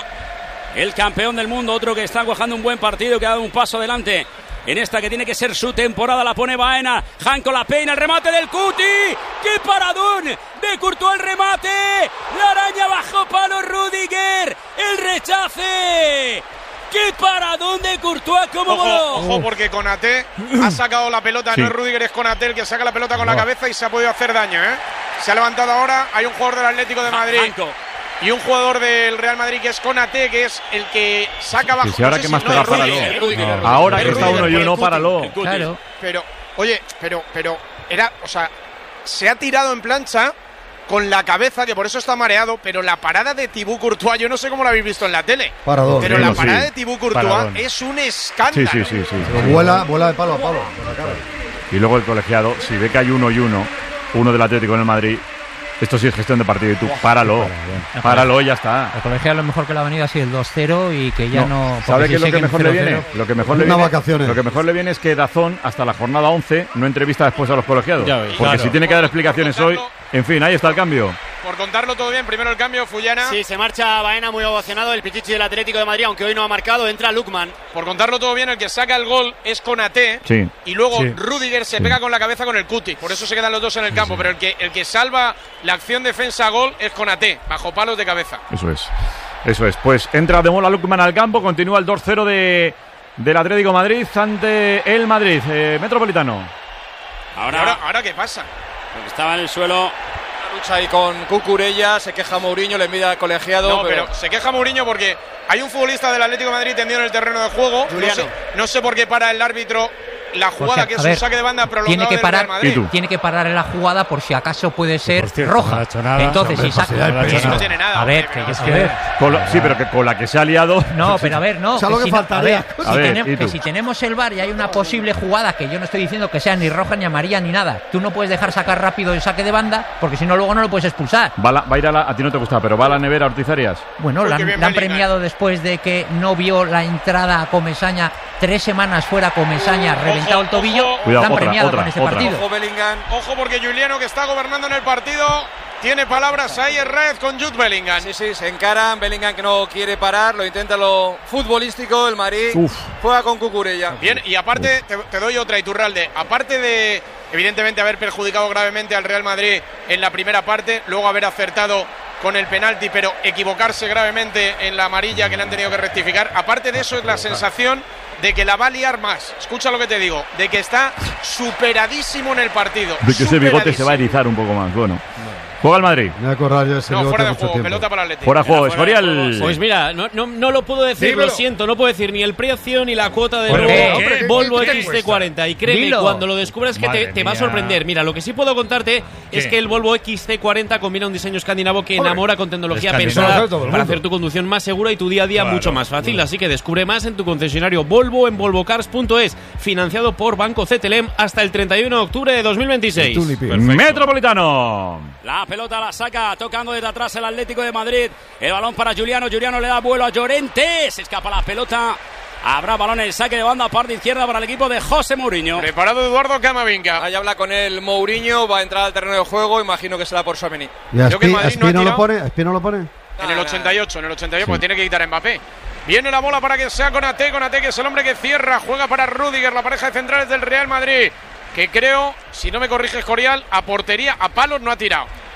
el campeón del mundo. Otro que está cuajando un buen partido, que ha dado un paso adelante. En esta que tiene que ser su temporada la pone Baena. Janko la peina, el remate del Cuti. ¡Qué paradón! De Courtois el remate. La araña bajo palo Rudiger. El rechace. ¡Qué paradón de Courtois! ¿Cómo voló? Ojo, porque Konaté ha sacado la pelota. Sí. No es Rudiger, es Konaté el que saca la pelota con no. la cabeza y se ha podido hacer daño, ¿eh? Se ha levantado ahora. Hay un jugador del Atlético de Madrid. Janko. Y un jugador del Real Madrid que es Konaté, que es el que saca bajo. Sí, sí, ahora no que sé más si te no, da, páralo. Rudiger, Rudiger, no. Ahora que Rudiger, está uno y uno, Cuti, páralo. Claro. Pero, oye, pero, pero, era, o sea, se ha tirado en plancha con la cabeza, que por eso está mareado, pero la parada de Thibaut Courtois, yo no sé cómo la habéis visto en la tele. Paradón. Pero sí, la no, parada sí. de Thibaut Courtois Paradón. es un escándalo. Sí, sí, sí. sí, sí. Vuela, vuela de palo a palo. Por la cara. Y luego el colegiado, si ve que hay uno y uno, uno del Atlético en el Madrid. Esto sí es gestión de partido y tú páralo, páralo y ya está. El colegiado lo mejor que le ha venido ha sido el dos cero y que ya no... no ¿Sabe si qué es lo que mejor le viene? Lo que mejor le viene, vacaciones. Lo que mejor le viene es que Dazón hasta la jornada once no entrevista después a los colegiados. Ya veis, porque claro. si tiene que dar explicaciones hoy, en fin, ahí está el cambio. Por contarlo todo bien, primero el cambio, Fullana. Sí, se marcha Baena muy ovacionado, el pichichi del Atlético de Madrid, aunque hoy no ha marcado, entra Lukman. Por contarlo todo bien, el que saca el gol es Konaté. Sí. Y luego sí. Rudiger se sí. pega con la cabeza con el Cuti. Por eso se quedan los dos en el campo. Sí, sí. Pero el que, el que salva la acción defensa-gol es Konaté, bajo palos de cabeza. Eso es. Eso es. Pues entra de Mola Lukman al campo, continúa el dos cero de, del Atlético de Madrid ante el Madrid. Eh, Metropolitano. Ahora, ahora, ¿ahora qué pasa? Porque estaba en el suelo. Lucha ahí con Cucurella, se queja Mourinho, le envía al colegiado. No, pero... pero se queja Mourinho porque hay un futbolista del Atlético de Madrid tendido en el terreno de juego. No sé, no sé por qué para el árbitro la jugada, o sea, que es ver, un saque de banda prolongado tiene que parar, del Real Madrid. Tiene que parar en la jugada por si acaso puede ser cierto, roja. No ha hecho nada, entonces, hombre, si saca. No, no, no tiene nada. A ver, hombre, que es no, que ver. Con la, sí, pero que con la que se ha liado. No, pero a ver, no. ¿Sabes lo que si faltaría? No, a ver, si, ver, tenemos, que si tenemos el V A R y hay una posible jugada que yo no estoy diciendo que sea ni roja ni amarilla ni nada, tú no puedes dejar sacar rápido el saque de banda porque si no luego no lo puedes expulsar. Va, la, va a ir a la, a ti no te gusta, pero va a la nevera Ortiz Arias. Bueno, la, la han premiado después de que no vio la entrada a Comesaña, tres semanas fuera Comesaña, reventado el tobillo. Cuidado, la han otra, premiado otra, con ese otra. partido. Ojo, Bellingham. Ojo, porque Juliano, que está gobernando en el partido, tiene palabras ahí en red con Jude Bellingham. Sí, sí, se encaran. Bellingham que no quiere parar, lo intenta lo futbolístico. El Madrid Uf. juega con Cucurella. Bien, y aparte, te, te doy otra, Iturralde. Aparte de, evidentemente, haber perjudicado gravemente al Real Madrid en la primera parte, luego haber acertado con el penalti, pero equivocarse gravemente en la amarilla que le han tenido que rectificar. Aparte de eso, es la sensación de que la va a liar más. Escucha lo que te digo, de que está superadísimo en el partido. De que ese bigote se va a erizar un poco más. Bueno. Juega el Madrid. Me voy a acordar yo ese no, fuera de juego, tiempo. pelota para el Atlético. Fuera de juego, Escorial. Pues mira, no, no, no lo puedo decir, Dímelo. lo siento, no puedo decir ni el precio ni la cuota de Bueno, nuevo ¿qué? ¿Qué? Volvo ¿Qué te X C cuarenta. Y créeme, Dilo. cuando lo descubras que te, Madre te va a mía. sorprender. Mira, lo que sí puedo contarte ¿Qué? es que el Volvo X C cuarenta combina un diseño escandinavo que Hombre, enamora con tecnología escandinavo. pensada Todo el para mundo. hacer tu conducción más segura y tu día a día Claro, mucho más fácil. claro. Así que descubre más en tu concesionario Volvo en volvocars punto es, financiado por Banco C T L M hasta el treinta y uno de octubre de dos mil veintiséis. Metropolitano. La pelota la saca, tocando desde atrás el Atlético de Madrid. El balón para Juliano. Juliano le da vuelo a Llorente. Se escapa la pelota. Habrá balón en el saque de banda, parte izquierda para el equipo de José Mourinho. Preparado Eduardo Camavinga. Ahí habla con el Mourinho, va a entrar al terreno de juego, imagino que será por Tchouaméni. ¿Y a Creo que el Espi, Madrid Espi no ha no lo tirado. pone? ¿Espi no lo pone? En el ochenta y ocho, en el ochenta y ocho, porque tiene que quitar a Mbappé. Viene la bola para que sea Konaté, Konaté que es el hombre que cierra, juega para Rudiger, la pareja de centrales del Real Madrid, que creo, si no me corriges Corial, a portería, a palos no ha tirado.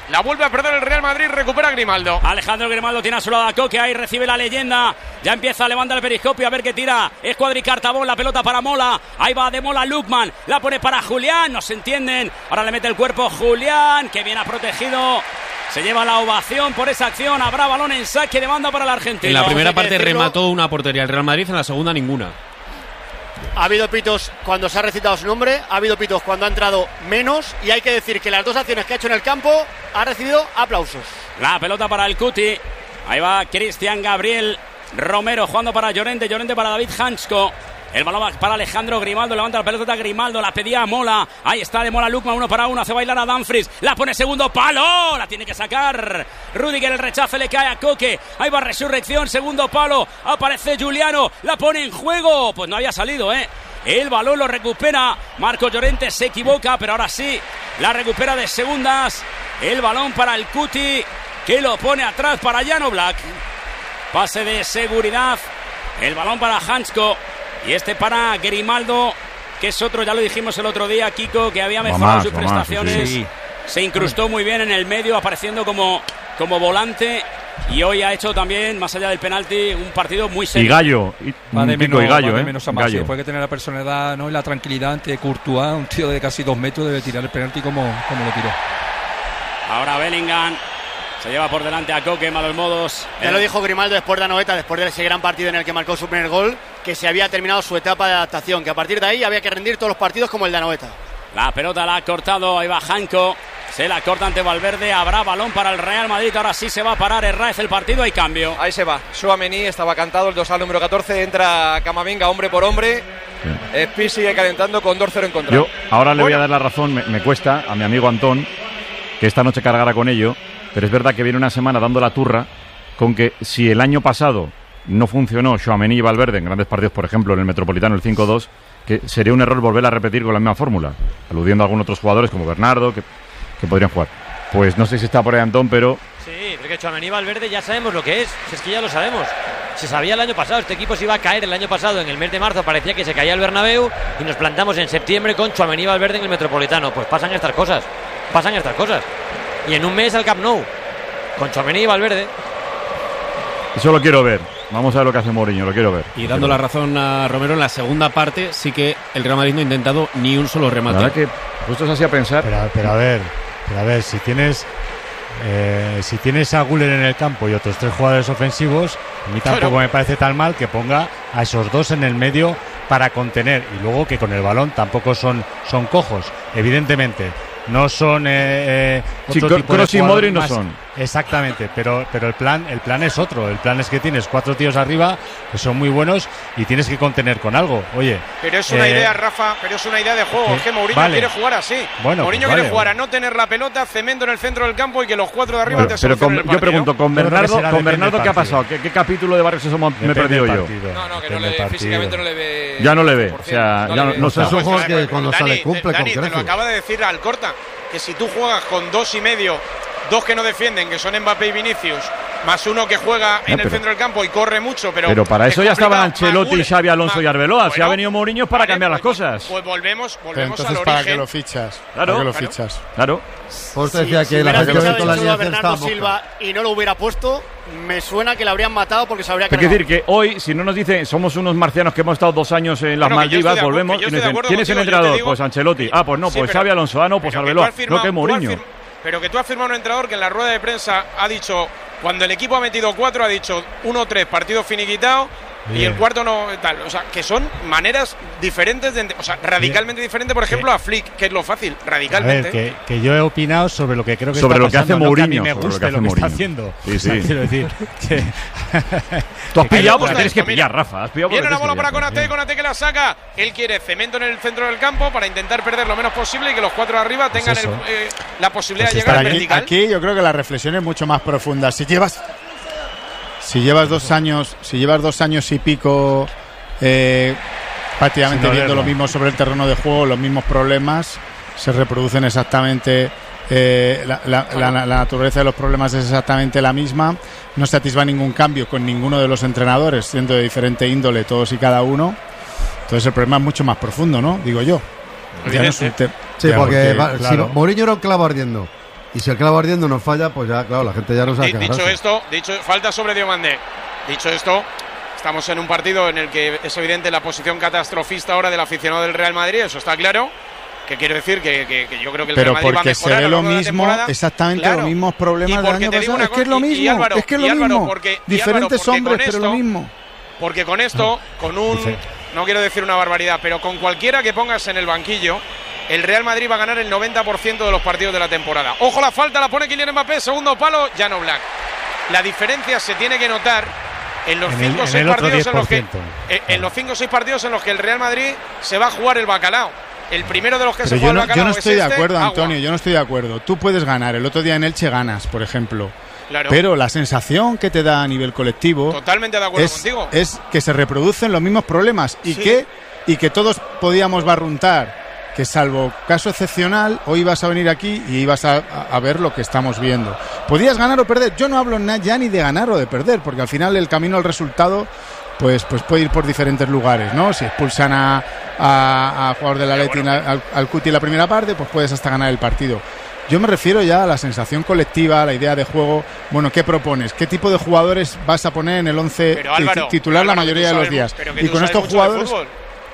La vuelve a perder el Real Madrid, recupera Grimaldo. Alejandro Grimaldo tiene a su lado a Coque, ahí recibe la leyenda. Ya empieza a levantar el periscopio, a ver qué tira. Es Cuadricartabón, la pelota para Mola. Ahí va de Mola Lukman, la pone para Julián, no se entienden. Ahora le mete el cuerpo Julián, que bien ha protegido. Se lleva la ovación por esa acción. Habrá balón en saque de banda para el argentino. En la primera parte remató una portería el Real Madrid, en la segunda ninguna. Ha habido pitos cuando se ha recitado su nombre, ha habido pitos cuando ha entrado menos, y hay que decir que las dos acciones que ha hecho en el campo ha recibido aplausos. La pelota para el Cuti. Ahí va Cristian Gabriel Romero jugando para Llorente, Llorente para David Hansko. El balón va para Alejandro Grimaldo, levanta la pelota Grimaldo, la pedía a Mola. Ahí está de Mola Lukman, uno para uno, hace bailar a Dumfries. La pone segundo palo, la tiene que sacar. Rudiger, el rechace le cae a Coque. Ahí va Resurrección, segundo palo. Aparece Giuliano, la pone en juego. Pues no había salido, ¿eh? El balón lo recupera Marco Llorente, se equivoca, pero ahora sí, la recupera de segundas. El balón para el Cuti, que lo pone atrás para Jan Oblak. Pase de seguridad. El balón para Hansko. Y este para Grimaldo, que es otro, ya lo dijimos el otro día, Kiko, que había mejorado más, sus prestaciones. Más, sí. Se incrustó muy bien en el medio, apareciendo como, como volante. Y hoy ha hecho también, más allá del penalti, un partido muy serio. Y Gallo, y, va de menos, y Gallo, va de ¿eh? menos a más. Gallo. Puede tener la personalidad, ¿no? Y la tranquilidad ante Courtois, un tío de casi dos metros, debe tirar el penalti como, como lo tiró. Ahora Bellingham se lleva por delante a Coque, malos modos. Ya lo dijo Grimaldo después de Anoeta, después de ese gran partido en el que marcó su primer gol, que se había terminado su etapa de adaptación, que a partir de ahí había que rendir todos los partidos como el de Anoeta. La pelota la ha cortado, ahí va Hanko, se la corta ante Valverde, habrá balón para el Real Madrid, ahora sí se va a parar Herráez el partido, hay cambio. Ahí se va, Tchouaméni estaba cantado, el dorsal número catorce, entra Camavinga hombre por hombre. Sí. Spi sigue calentando con dos cero en contra. Yo ahora le voy a dar la razón, me, me cuesta a mi amigo Antón, que esta noche cargará con ello. Pero es verdad que viene una semana dando la turra con que si el año pasado no funcionó Tchouaméni y Valverde en grandes partidos, por ejemplo en el Metropolitano el cinco dos, que sería un error volver a repetir con la misma fórmula, aludiendo a algunos otros jugadores como Bernardo que, que podrían jugar. Pues no sé si está por ahí Antón, pero... Sí, porque Tchouaméni y Valverde ya sabemos lo que es, si es que ya lo sabemos. Se sabía el año pasado, este equipo se iba a caer el año pasado, en el mes de marzo parecía que se caía el Bernabéu y nos plantamos en septiembre con Tchouaméni y Valverde en el Metropolitano. Pues pasan estas cosas, pasan estas cosas. Y en un mes al Camp Nou, con Tchouaméni y Valverde. Eso lo quiero ver. Vamos a ver lo que hace Mourinho, lo quiero ver. Y dando la razón a Romero, en la segunda parte sí que el Real Madrid no ha intentado ni un solo remate. La verdad que justo es así a pensar. Pero, pero a ver, pero a ver, si tienes eh, si tienes a Güler en el campo y otros tres jugadores ofensivos, a mí tampoco claro. me parece tan mal que ponga a esos dos en el medio para contener, y luego que con el balón tampoco son, son cojos, evidentemente. No son eh, eh, sí, Kroos y Modric no son. Exactamente, pero pero el plan el plan es otro. El plan es que tienes cuatro tíos arriba que son muy buenos y tienes que contener con algo. Oye, pero es una eh, idea, Rafa, pero es una idea de juego. Eh, es que Mourinho vale. quiere jugar así. Bueno, Mourinho pues vale, quiere jugar a no tener la pelota, cemento en el centro del campo y que los cuatro de arriba bueno, te pero con, el partido. Yo pregunto, con Bernardo, con Bernardo ¿qué ha pasado? ¿Qué, qué capítulo de Barrio Sésamo me he perdido yo? No, no, que no le, físicamente no le ve. Ya no le ve. O sea, no ya no, no sé. Es un juego que cuando sale cumple con creces. Te lo acaba de decir Alcorta, que si tú juegas con dos y medio, dos que no defienden, que son Mbappé y Vinicius, más uno que juega en no, el centro del campo y corre mucho, pero pero para eso ya estaban Ancelotti, Xavi Alonso y Arbeloa. Bueno, si ha venido Mourinho es para vale, cambiar pues, las cosas. Pues volvemos, volvemos pero entonces al origen. para que lo fichas, claro, para que lo claro, fichas. Claro. Pues te decía si, que si la gente que con la línea Bernardo Silva y no lo hubiera puesto, me suena que lo habrían matado porque se habría cargado. Es decir, que hoy, si no nos dicen, somos unos marcianos que hemos estado dos años en las bueno, Maldivas, volvemos y nos dicen, ¿quién es el entrenador? Digo, pues Ancelotti. Ah, pues no, sí, pues Xavi Alonso. Ah, no, pues Arbeloa. No, que Mourinho. Pero que tú has firmado un entrenador que en la rueda de prensa ha dicho, cuando el equipo ha metido cuatro, ha dicho uno tres, partido finiquitado. Bien. Y el cuarto no tal, o sea, que son maneras diferentes, de, o sea, radicalmente Bien. diferente, por ejemplo, a Flick, que es lo fácil, radicalmente. A ver, que, que yo he opinado sobre lo que creo que sobre está lo que pasando, hace Mourinho, no que a mí me guste lo que, lo que está haciendo. Sí, sí. O sea, quiero decir que tú has pillado porque tienes que pillar, Rafa. Has pillado Viene la bola para Konaté, Konaté que la saca. Él quiere cemento en el centro del campo para intentar perder lo menos posible y que los cuatro de arriba tengan pues el, eh, la posibilidad pues de llegar al vertical. Aquí yo creo que la reflexión es mucho más profunda. Si llevas Si llevas dos años, si llevas dos años y pico eh, prácticamente no viendo lo mismo sobre el terreno de juego, los mismos problemas se reproducen exactamente, eh, la, la, la, la naturaleza de los problemas es exactamente la misma, no se atisba ningún cambio con ninguno de los entrenadores, siendo de diferente índole todos y cada uno, entonces el problema es mucho más profundo, ¿no? Digo yo. Ya no es un te- sí, porque, porque va, claro. si Mourinho era un clavo ardiendo Y si el clavo ardiendo nos falla, pues ya, claro, la gente ya no sabe qué Dicho agarrarse. esto, dicho, falta sobre Diomandé. Dicho esto, estamos en un partido en el que es evidente la posición catastrofista ahora del aficionado del Real Madrid, eso está claro. Que quiero decir que, que, que yo creo que el Pero Real Madrid va a porque se mejorar ve a lo largo de la mismo, temporada. exactamente Claro. los mismos Y problemas del porque año te digo pasado. una Es que es lo cosa, y- y mismo, Álvaro, es que es y lo Álvaro, mismo. porque- y Diferentes Álvaro, porque hombres, con pero lo esto- mismo. Porque con esto, con un, no quiero decir una barbaridad, pero con cualquiera que pongas en el banquillo, el Real Madrid va a ganar el noventa por ciento de los partidos de la temporada. Ojo, la falta la pone Kylian Mbappé, segundo palo, Jan Oblak. La diferencia se tiene que notar en los En el- cinco o en seis el otro partidos en los que diez por ciento. eh, en los cinco o seis partidos en los que el Real Madrid se va a jugar el bacalao. El primero de los que Pero se yo juega no, el bacalao yo no es estoy de este, acuerdo, agua. Antonio, yo no estoy de acuerdo. Tú puedes ganar, el otro día en Elche ganas, por ejemplo. Claro. Pero la sensación que te da a nivel colectivo Totalmente de acuerdo es, contigo. es que se reproducen los mismos problemas y, Sí. que, y que todos podíamos barruntar que salvo caso excepcional, hoy ibas a venir aquí y ibas a, a- a ver lo que estamos viendo. Podías ganar o perder. Yo no hablo na- ya ni de ganar o de perder, porque al final el camino al resultado pues, pues puede ir por diferentes lugares, ¿no? Si expulsan a, a, a jugador del Atleti al, al Cuti en la primera parte, pues puedes hasta ganar el partido. Yo me refiero ya a la sensación colectiva, a la idea de juego. Bueno, ¿qué propones? ¿Qué tipo de jugadores vas a poner en el once Pero, Álvaro, titular Álvaro, la mayoría tú de los sabes- días? pero que Y tú con sabes estos mucho de jugadores... fútbol.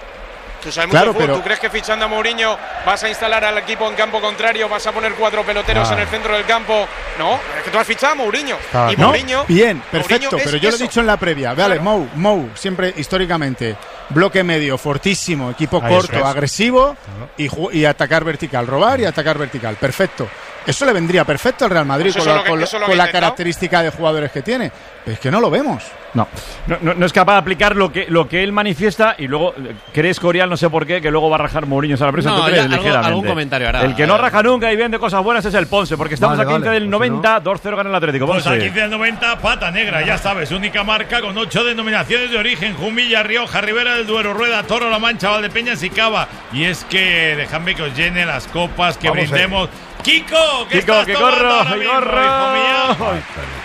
Tú sabes Claro, mucho de fútbol. pero- ¿Tú crees que fichando a Mourinho vas a instalar al equipo en campo contrario, vas a poner cuatro peloteros Claro. en el centro del campo? No, es que tú has fichado a Mourinho. Claro. Y No, Mourinho, bien, Mourinho perfecto, es pero yo lo he eso. dicho en la previa. Vale, Claro. Mou, Mou, siempre históricamente, bloque medio, fortísimo, equipo Ahí, corto, eso es. agresivo y, ju- y atacar vertical, robar y atacar vertical. Perfecto. Eso le vendría perfecto al Real Madrid Pues eso con, es la, lo que- con la- eso es lo con que la he intentado. característica de jugadores que tiene. Pero es que no lo vemos. No. No, no, no es capaz de aplicar lo que, lo que él manifiesta y luego eh, cree Escorial, no sé por qué, que luego va a rajar Mourinho a la presa. No, ¿Tú crees? ya algo- Ligeramente. algún comentario hará. El que no raja nunca y vende cosas buenas es el Ponce, porque estamos Vale, a quince vale, del pues si noventa, dos cero gana el Atlético. Pues Ponce. a quince del noventa, pata negra, ya sabes, única marca con ocho denominaciones de origen: Jumilla, Rioja, Ribera del Duero, Rueda, Toro, La Mancha, Valdepeñas y Cava. Y es que dejadme que os llene las copas, que Vamos, brindemos. ¡Kiko! ¿Qué Kiko, estás que tomando corro, ahora que mismo, corro. hijo mío?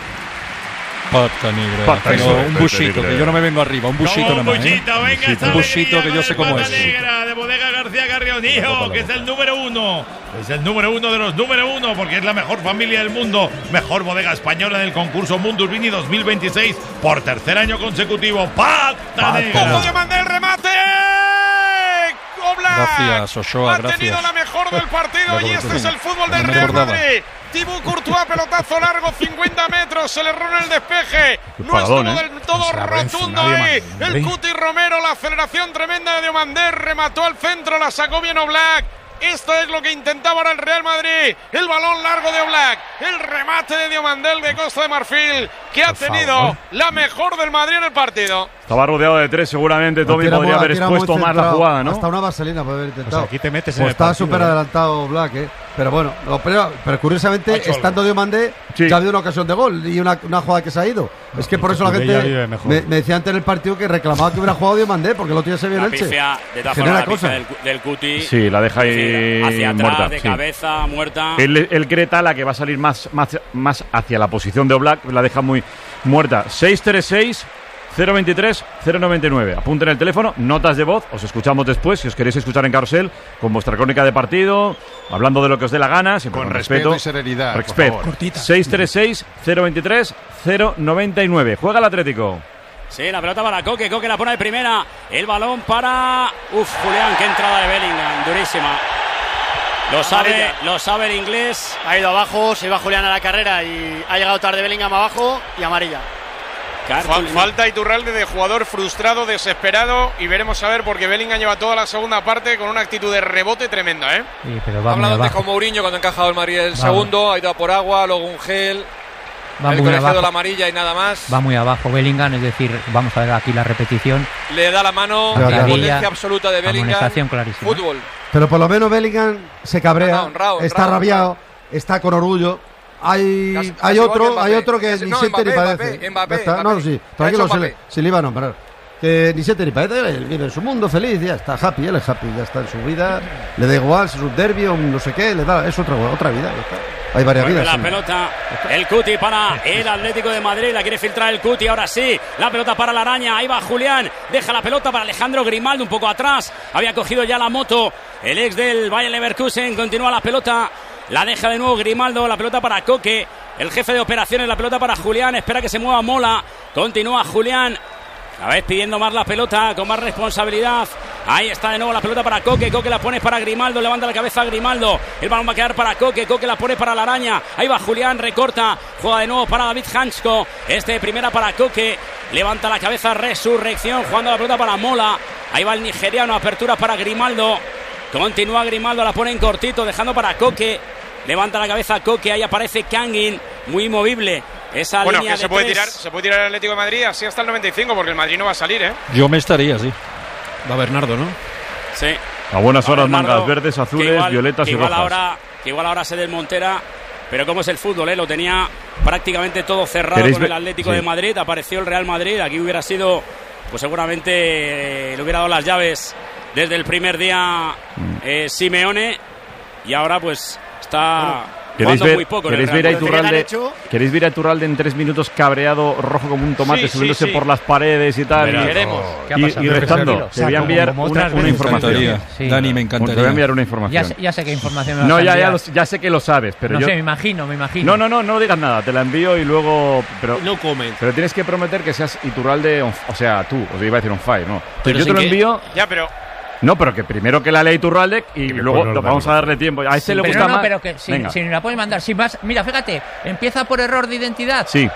Pata negra. Pata Pero negra, un pata busito, negra. que yo no me vengo arriba. Un busito Como un nomás, ¿eh? buchito, venga, esta Un busito alegría que yo con sé el cómo Pata es. Negra de Bodega García Carrionío, que es el número uno. Es el número uno de los número uno, porque es la mejor familia del mundo. Mejor bodega española del concurso Mundus Vini dos mil veintiséis por tercer año consecutivo. ¡Pata Negra! ¡Ojo de mandar el remate! Oblak Gracias, Ochoa, ha gracias. tenido la mejor del partido y este es el fútbol del No me Real acordaba. Madrid. Thibaut Courtois, pelotazo largo, cincuenta metros, se le erró en el despeje. Qué No paradón, estuvo ¿eh? del todo Se la habrá rotundo encima ahí. Diomandé. El Cuti Romero, la aceleración tremenda de Diomandé, remató al centro, la sacó bien Oblak. Esto es lo que intentaba ahora el Real Madrid. El balón largo de Oblak, el remate de Diomandé de Costa de Marfil, que ha Por tenido favor. la mejor del Madrid en el partido. Estaba rodeado de tres, seguramente Tommy Aquí era podría muy- haber aquí era muy expuesto más la centrado. jugada, ¿no? Hasta una vaselina puede haber intentado. Pues aquí te metes en Pues el estaba partido, súper ¿eh? adelantado Black, ¿eh? Pero bueno, lo- pero, pero curiosamente, Ha hecho estando Diomandé, Sí. ya ha habido una ocasión de gol y una, una jugada que se ha ido. Es que por eso la Cucurella gente vive mejor. me, me decía antes en el partido que reclamaba que hubiera jugado Diomandé, porque el otro día se vio en La Elche. pifia, de todas Genera formas, la pifia cosas. del, del Cuti. Sí, la deja Es decir, ahí hacia atrás, muerta. de sí. cabeza, muerta. Él, él cree Tala que va a salir más, más, más hacia la posición de Oblak, la deja muy muerta. seis tres seis, cero veintitrés, cero noventa y nueve. Apunten el teléfono, notas de voz, os escuchamos después, si os queréis escuchar en Carrusel, con vuestra crónica de partido, hablando de lo que os dé la gana, siempre con, Con respeto y serenidad, por Respeto. favor. Cortita. seis tres seis, cero veintitrés, cero noventa y nueve. Juega el Atlético. Sí, la pelota para Coque, Coque la pone de primera, el balón para... Uf, Julián, qué entrada de Bellingham, durísima. Lo sabe, Amarilla. lo sabe el inglés. Ha ido abajo, se iba Julián a la carrera y ha llegado tarde Bellingham abajo y amarilla. Fa- falta Iturralde de jugador frustrado, desesperado, y veremos a ver porque Bellingham lleva toda la segunda parte con una actitud de rebote tremenda, ¿eh? Sí, pero Ha va muy hablado antes abajo. con Mourinho cuando ha encajado el Madrid el Vamos. segundo, ha ido a por agua, luego un gel, Va el muy colegiado abajo. la amarilla y nada más. Va muy abajo Bellingham, es decir, vamos a ver aquí la repetición. Le da la mano, Ya, ya. la Amarilla, potencia absoluta de Bellingham. amonestación clarísima. Fútbol. Pero por lo menos Bellingham se cabrea, No, no, honrado, está honrado, rabiado, está con orgullo. Hay, Casi- hay casi igual otro, que Mbappé. hay otro que Casi- ni no, siente ni Mbappé, padece. Mbappé, Mbappé, Ya está. Mbappé. No, sí, ¿Qué ha tranquilo, hecho si le, Mbappé? si le iba a nombrar. Que ni siente ni padece, él vive en su mundo feliz, ya está happy, él es happy, ya está en su vida, le da igual si es un derbi o un no sé qué, le da, es otra, otra vida, ya está. Hay varias Vuelve vidas. la sí. pelota, el Cuti para el Atlético de Madrid, la quiere filtrar el Cuti, ahora sí, la pelota para la araña, ahí va Julián, deja la pelota para Alejandro Grimaldo un poco atrás, había cogido ya la moto, el ex del Bayer Leverkusen, continúa la pelota La deja de nuevo Grimaldo, la pelota para Coque. El jefe de operaciones, la pelota para Julián. Espera que se mueva Mola. Continúa Julián. Cada vez pidiendo más la pelota, con más responsabilidad. Ahí está de nuevo la pelota para Coque. Coque la pone para Grimaldo. Levanta la cabeza a Grimaldo. El balón va a quedar para Coque. Coque la pone para la araña. Ahí va Julián, recorta. Juega de nuevo para David Hansko. Este de primera para Coque. Levanta la cabeza, Resurrección. Jugando la pelota para Mola. Ahí va el nigeriano. Apertura para Grimaldo. Continúa Grimaldo. La pone en cortito, dejando para Coque. Levanta la cabeza Coque. Ahí aparece Kangin. Muy movible. Esa bueno, línea que se de puede tres. tirar, se puede tirar el Atlético de Madrid así hasta el noventa y cinco, porque el Madrid no va a salir, ¿eh? Yo me estaría, sí. Va Bernardo, ¿no? Sí. A buenas horas, Bernardo, mangas verdes, azules, igual, violetas y igual rojas. Ahora, que igual ahora se desmontera, pero como es el fútbol, ¿eh? Lo tenía prácticamente todo cerrado con el Atlético sí. de Madrid. Apareció el Real Madrid. Aquí hubiera sido, pues seguramente eh, le hubiera dado las llaves desde el primer día eh, Simeone. Y ahora pues está... Bueno, ¿Queréis ver, muy poco ¿queréis, ver a Iturralde, ¿Queréis ver a Iturralde en tres minutos cabreado, rojo como un tomate, sí, subiéndose sí, sí. por las paredes y tal? Verá, queremos. Y, y, y restando. Te voy a enviar una, una información. Sí. Dani, me encantaría. Te voy a enviar una información. Ya sé, ya sé qué información me vas No, a ya, enviar. ya, lo, ya sé que lo sabes, pero no yo... sé, me imagino, me imagino. No, no, no, no digas nada. Te la envío y luego... Pero, no comment. Pero tienes que prometer que seas Iturralde, on, o sea, tú, os iba a decir on fire, ¿no? Pero yo te lo que... envío... Ya, pero... No, pero que primero que la lea Iturralde y, y luego lo vamos a darle tiempo. A este sí, le pero gusta no, más. pero que si, si la puedes mandar, si vas, mira, fíjate, empieza por error de identidad. Sí.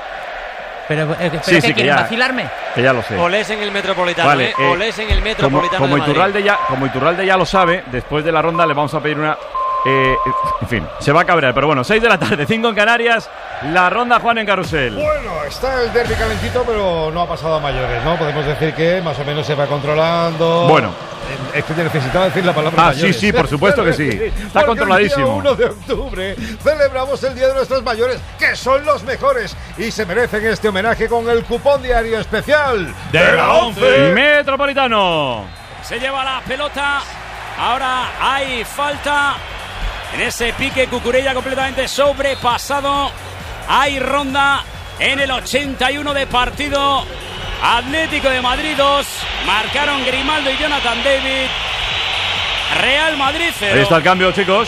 Pero, eh, pero sí, ¿qué sí, quieres, ya, vacilarme? Que ya lo sé. Olés en el Metropolitano, vale, ¿eh? eh, Olés en el Metropolitano como, como de Madrid. Iturralde ya, como Iturralde ya lo sabe, después de la ronda le vamos a pedir una... Eh, en fin, se va a cabrear, pero bueno, seis de la tarde, cinco en Canarias, la ronda Juan en Carrusel. Bueno, está el derbi calentito, pero no ha pasado a mayores, ¿no? Podemos decir que más o menos se va controlando. Bueno. Es que necesitaba decir la palabra Ah, mayores. sí, sí, por supuesto que sí. Está Porque controladísimo. El día uno de octubre celebramos el Día de Nuestros Mayores, que son los mejores y se merecen este homenaje con el cupón diario especial de la once. Metropolitano. Se lleva la pelota. Ahora hay falta en ese pique. Cucurella completamente sobrepasado. Hay ronda en el ochenta y uno de partido. Atlético de Madrid dos. Marcaron Grimaldo y Jonathan David. Real Madrid cero. Ahí está el cambio, chicos.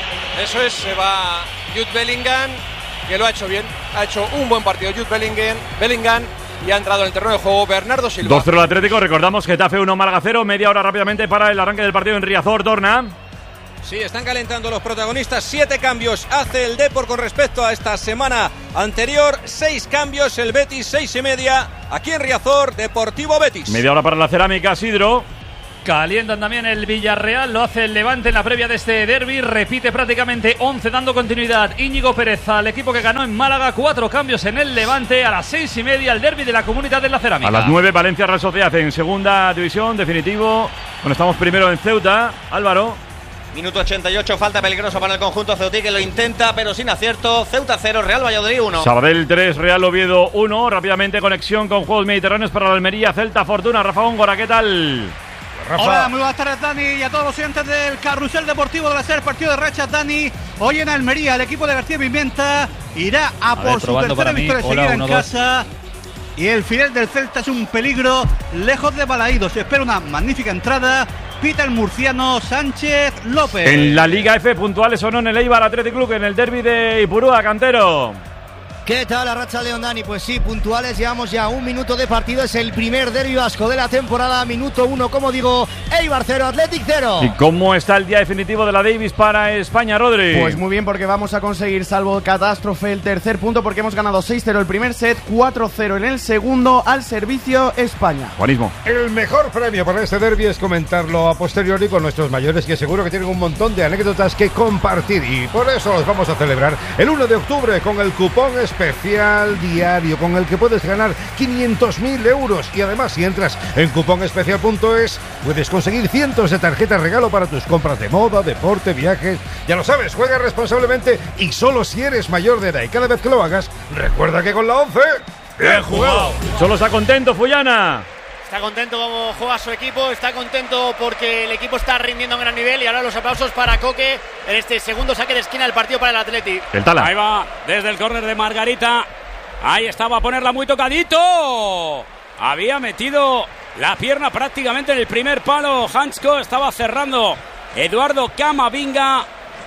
Eso es, se va Jude Bellingham, que lo ha hecho bien. Ha hecho un buen partido Jude Bellingham. Bellingham y ha entrado en el terreno de juego Bernardo Silva. dos cero el Atlético, recordamos Getafe uno, Málaga cero. Media hora rápidamente para el arranque del partido en Riazor, Torna. Sí, están calentando los protagonistas. Siete cambios hace el Depor con respecto a esta semana anterior. Seis cambios el Betis, seis y media. Aquí en Riazor, Deportivo Betis. Media hora para la Cerámica, Sidro. Calientan también el Villarreal, lo hace el Levante en la previa de este derbi. Repite prácticamente once dando continuidad Íñigo Pérez al equipo que ganó en Málaga. Cuatro cambios en el Levante. A las seis y media el derbi de la Comunidad de la Cerámica. A las nueve Valencia Real Sociedad en segunda división, definitivo. Bueno, estamos primero en Ceuta. Álvaro. Minuto ochenta y ocho, falta peligrosa para el conjunto ceutí, que lo intenta pero sin acierto. Ceuta cero, Real Valladolid uno. Sabadell tres, Real Oviedo uno. Rápidamente conexión con Juegos Mediterráneos para la Almería, Celta Fortuna. Rafa Góngora, ¿qué tal? Rafa. Hola, muy buenas tardes, Dani, y a todos los oyentes del Carrusel Deportivo de la SER, partido de rachas, Dani. Hoy en Almería, el equipo de García Pimienta irá a, a por ver, su tercera victoria seguida en casa. Y el final del Celta es un peligro lejos de Balaídos. Se espera una magnífica entrada. Pita el murciano Sánchez López. En la Liga F, puntuales o no en el Eibar Athletic Club, en el derbi de Ipurúa, Cantero. ¿Qué tal la racha, León, Dani? Pues sí, puntuales, llevamos ya un minuto de partido, es el primer derbi vasco de la temporada, minuto uno, como digo, Eibar cero, Athletic cero. ¿Y cómo está el día definitivo de la Davis para España, Rodri? Pues muy bien, porque vamos a conseguir, salvo catástrofe, el tercer punto, porque hemos ganado seis cero el primer set, cuatro cero en el segundo, al servicio España. Juanismo. El mejor premio para este derbi es comentarlo a posteriori con nuestros mayores, que seguro que tienen un montón de anécdotas que compartir, y por eso los vamos a celebrar el uno de octubre con el cupón especial especial diario con el que puedes ganar quinientos mil euros, y además si entras en cupón especial punto es puedes conseguir cientos de tarjetas regalo para tus compras de moda, deporte, viajes. Ya lo sabes, juega responsablemente y solo si eres mayor de edad, y cada vez que lo hagas recuerda que con la once bien jugado. Solo está contento Fullana. Está contento como juega su equipo, está contento porque el equipo está rindiendo a gran nivel, y ahora los aplausos para Coque en este segundo saque de esquina del partido para el Atleti. El Tala. Ahí va, desde el córner de Margarita. Ahí estaba a ponerla muy tocadito. Había metido la pierna prácticamente en el primer palo. Hansko estaba cerrando Eduardo Camavinga.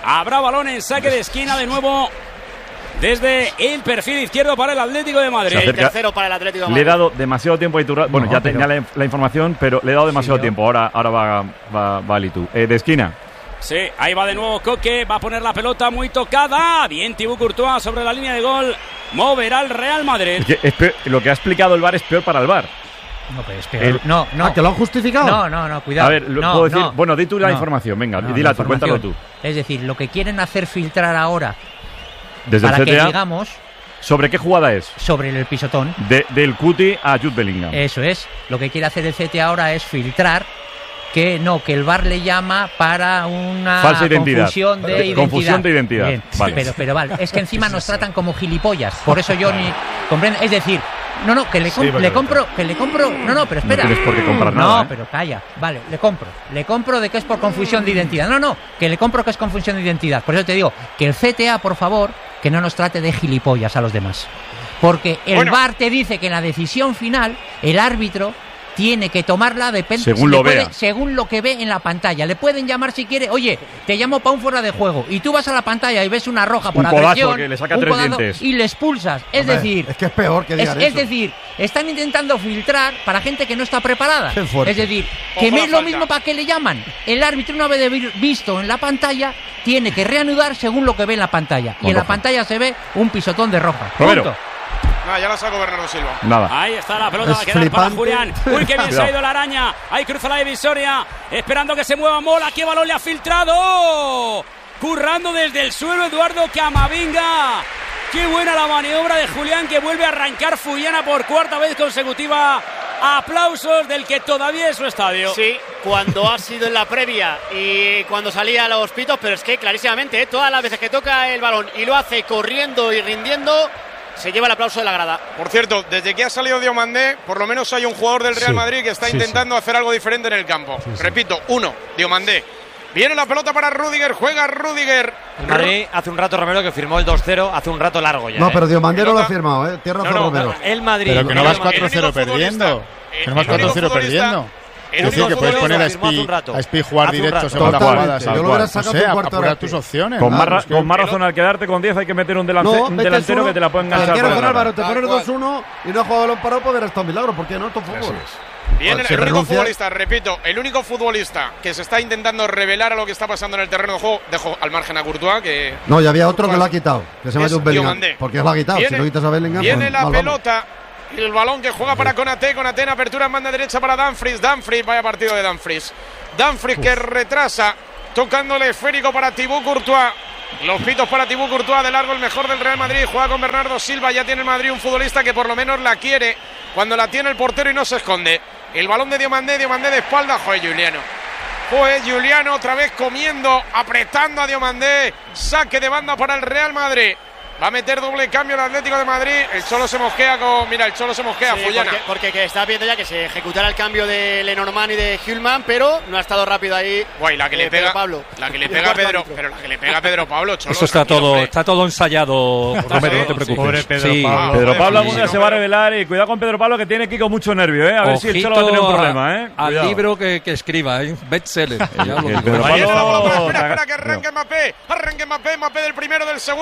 Habrá balón en saque de esquina de nuevo desde el perfil izquierdo para el Atlético de Madrid. El tercero para el Atlético de Madrid. Le he dado demasiado tiempo a Iturralde. Bueno, No, ya pero- tenía la, la información, pero le he dado demasiado Sí, yo- tiempo. Ahora, ahora va, va, va Litu. Eh, de esquina. Sí, ahí va de nuevo Coque, va a poner la pelota muy tocada. Bien Thibaut Courtois sobre la línea de gol. Moverá el Real Madrid. Es que es peor- lo que ha explicado el V A R es peor para el V A R. No, pero es peor. El- no, no. Ah, ¿que lo han justificado? No, no, no, cuidado. A ver, lo No, puedo decir. no. Bueno, di tú la No. información. Venga, No, dila la tú, cuéntalo tú. información. Es decir, lo que quieren hacer filtrar ahora Desde para el que C T A. digamos ¿Sobre qué jugada es? sobre el pisotón. De- del Cuti a Jude Bellingham. Eso es. Lo que quiere hacer el C T A ahora es filtrar que no, que el V A R le llama para una Falsa identidad. confusión de Vale. identidad. Confusión de identidad. Bien. Vale. Pero, pero vale, es que encima nos tratan como gilipollas. Por eso yo ni comprendo. Es decir, no, no, que le, com- Sí, porque le no compro, que le compro. No, no, pero espera. No tienes por qué comprar No, nada, ¿eh? pero calla. Vale, le compro. Le compro de que es por confusión de identidad. No, no, que le compro que es confusión de identidad. Por eso te digo que el C T A, por favor, que no nos trate de gilipollas a los demás. Porque el Bueno. V A R te dice que en la decisión final el árbitro tiene que tomarla depende Según le lo puede- vea. según lo que ve en la pantalla. Le pueden llamar si quiere, oye, te llamo para un fuera de juego y tú vas a la pantalla y ves una roja por Un codazo agresión, que le saca un tres codazo dientes. y le expulsas. Es Hombre, decir, es que es peor que es, digan es eso. decir, están intentando filtrar para gente que no está preparada. Qué fuerte. Es decir, que Ojo me la es lo falta. mismo para que le llaman. El árbitro, una vez de vi- visto en la pantalla, tiene que reanudar según lo que ve en la pantalla. Y Con en la roja. pantalla se ve un pisotón de roja. Romero. Punto. Ah, ya la sacó Bernardo Silva. Nada. Ahí está la pelota, Es va a quedar para flipante. Julián. Uy, qué bien se ha Cuidado. ido la araña. Ahí cruza la divisoria, esperando que se mueva Mola. ¿Qué balón le ha filtrado? Currando desde el suelo Eduardo Camavinga. Qué buena la maniobra de Julián, que vuelve a arrancar Fullana por cuarta vez consecutiva. Aplausos del que todavía es su estadio. Sí, cuando ha sido en la previa y cuando salía a los pitos, pero es que clarísimamente, ¿eh? Todas las veces que toca el balón y lo hace corriendo y rindiendo, se lleva el aplauso de la grada. Por cierto, desde que ha salido Diomandé, por lo menos hay un jugador del Real Sí, Madrid que está sí, intentando hacer algo diferente en el campo. Sí, sí. Repito, uno, Diomandé. Viene la pelota para Rüdiger, juega Rüdiger. El Madrid hace un rato, Romero, que firmó el dos cero, hace un rato largo ya. No, ¿eh? pero Diomandé no lo ha Pelota- firmado, ¿eh? Tierra razón, No, no, Romero. El Madrid. Pero que no el vas Madrid- cuatro cero el único perdiendo. futbolista- Que no vas el único cuatro cero futbolista- perdiendo. el Es decir, único que puedes futbolista poner a lo firmó hace un Spi, rato. a Spi jugar Hace un directo rato. según la Totalmente. jugada. Yo tal lo cual. hubiera No sacado sé, con cuarto de apurar hora. tus opciones. Con, Claro, más, es que- con más razón al quedarte con diez hay que meter un, delante- No, un metes delantero uno, que te la pueda te enganchar. quieres por ganar, la Álvaro, te Tal pones cual. dos uno y no ha jugado balón parado, pues verás un milagro. ¿Por qué no? Esto es fútbol. Viene Si el único renuncia- futbolista, repito, el único futbolista que se está intentando revelar a lo que está pasando en el terreno de juego, dejo al margen a Courtois, que No, ya había otro que lo ha quitado, que se llama Es Jude Bellingham. Diomandé. Porque lo ha quitado. Viene- Si no quitas a Bellingham, viene pues la mal vamos. pelota, el balón que juega para Konaté, Konaté en apertura en banda derecha para Dumfries, Dumfries, vaya partido de Dumfries. Dumfries que retrasa, tocándole esférico para Thibaut Courtois. Los pitos para Thibaut Courtois, de largo el mejor del Real Madrid, juega con Bernardo Silva, ya tiene el Madrid un futbolista que por lo menos la quiere cuando la tiene el portero y no se esconde. El balón de Diomandé, Diomandé de espalda, joder, Juliano. Joder, Juliano otra vez comiendo, apretando a Diomandé, saque de banda para el Real Madrid. Va a meter doble cambio el Atlético de Madrid. El Cholo se mosquea con. Mira, el Cholo se mosquea. Sí, Fullana. porque, porque que está viendo ya que se ejecutara el cambio de Lenormand y de Hülman, pero no ha estado rápido ahí. Guay, la que le eh, pega. Pedro Pablo. La que le El pega a cuarto Pedro. árbitro. Pero la que le pega a Pedro Pablo, Cholo. Eso está tranquilo, todo, hombre. está todo ensayado, Romero, no te preocupes. Pobre Pedro Sí. Pablo. Pedro Joder, Pablo sí, algún día sí, se no, va a pero- revelar y cuidado con Pedro Pablo que tiene aquí con mucho nervio, ¿eh? A ver si el Ojito Cholo va a tener un a- problema, ¿eh? Al Cuidado. libro que, que escriba, ¿eh? Bestseller. Ya lo Que digo. Pedro Ahí está la pelota, Pablo. espera, espera, que arranque Mbappé. Arranque Mbappé, Mbappé del primero, del segundo.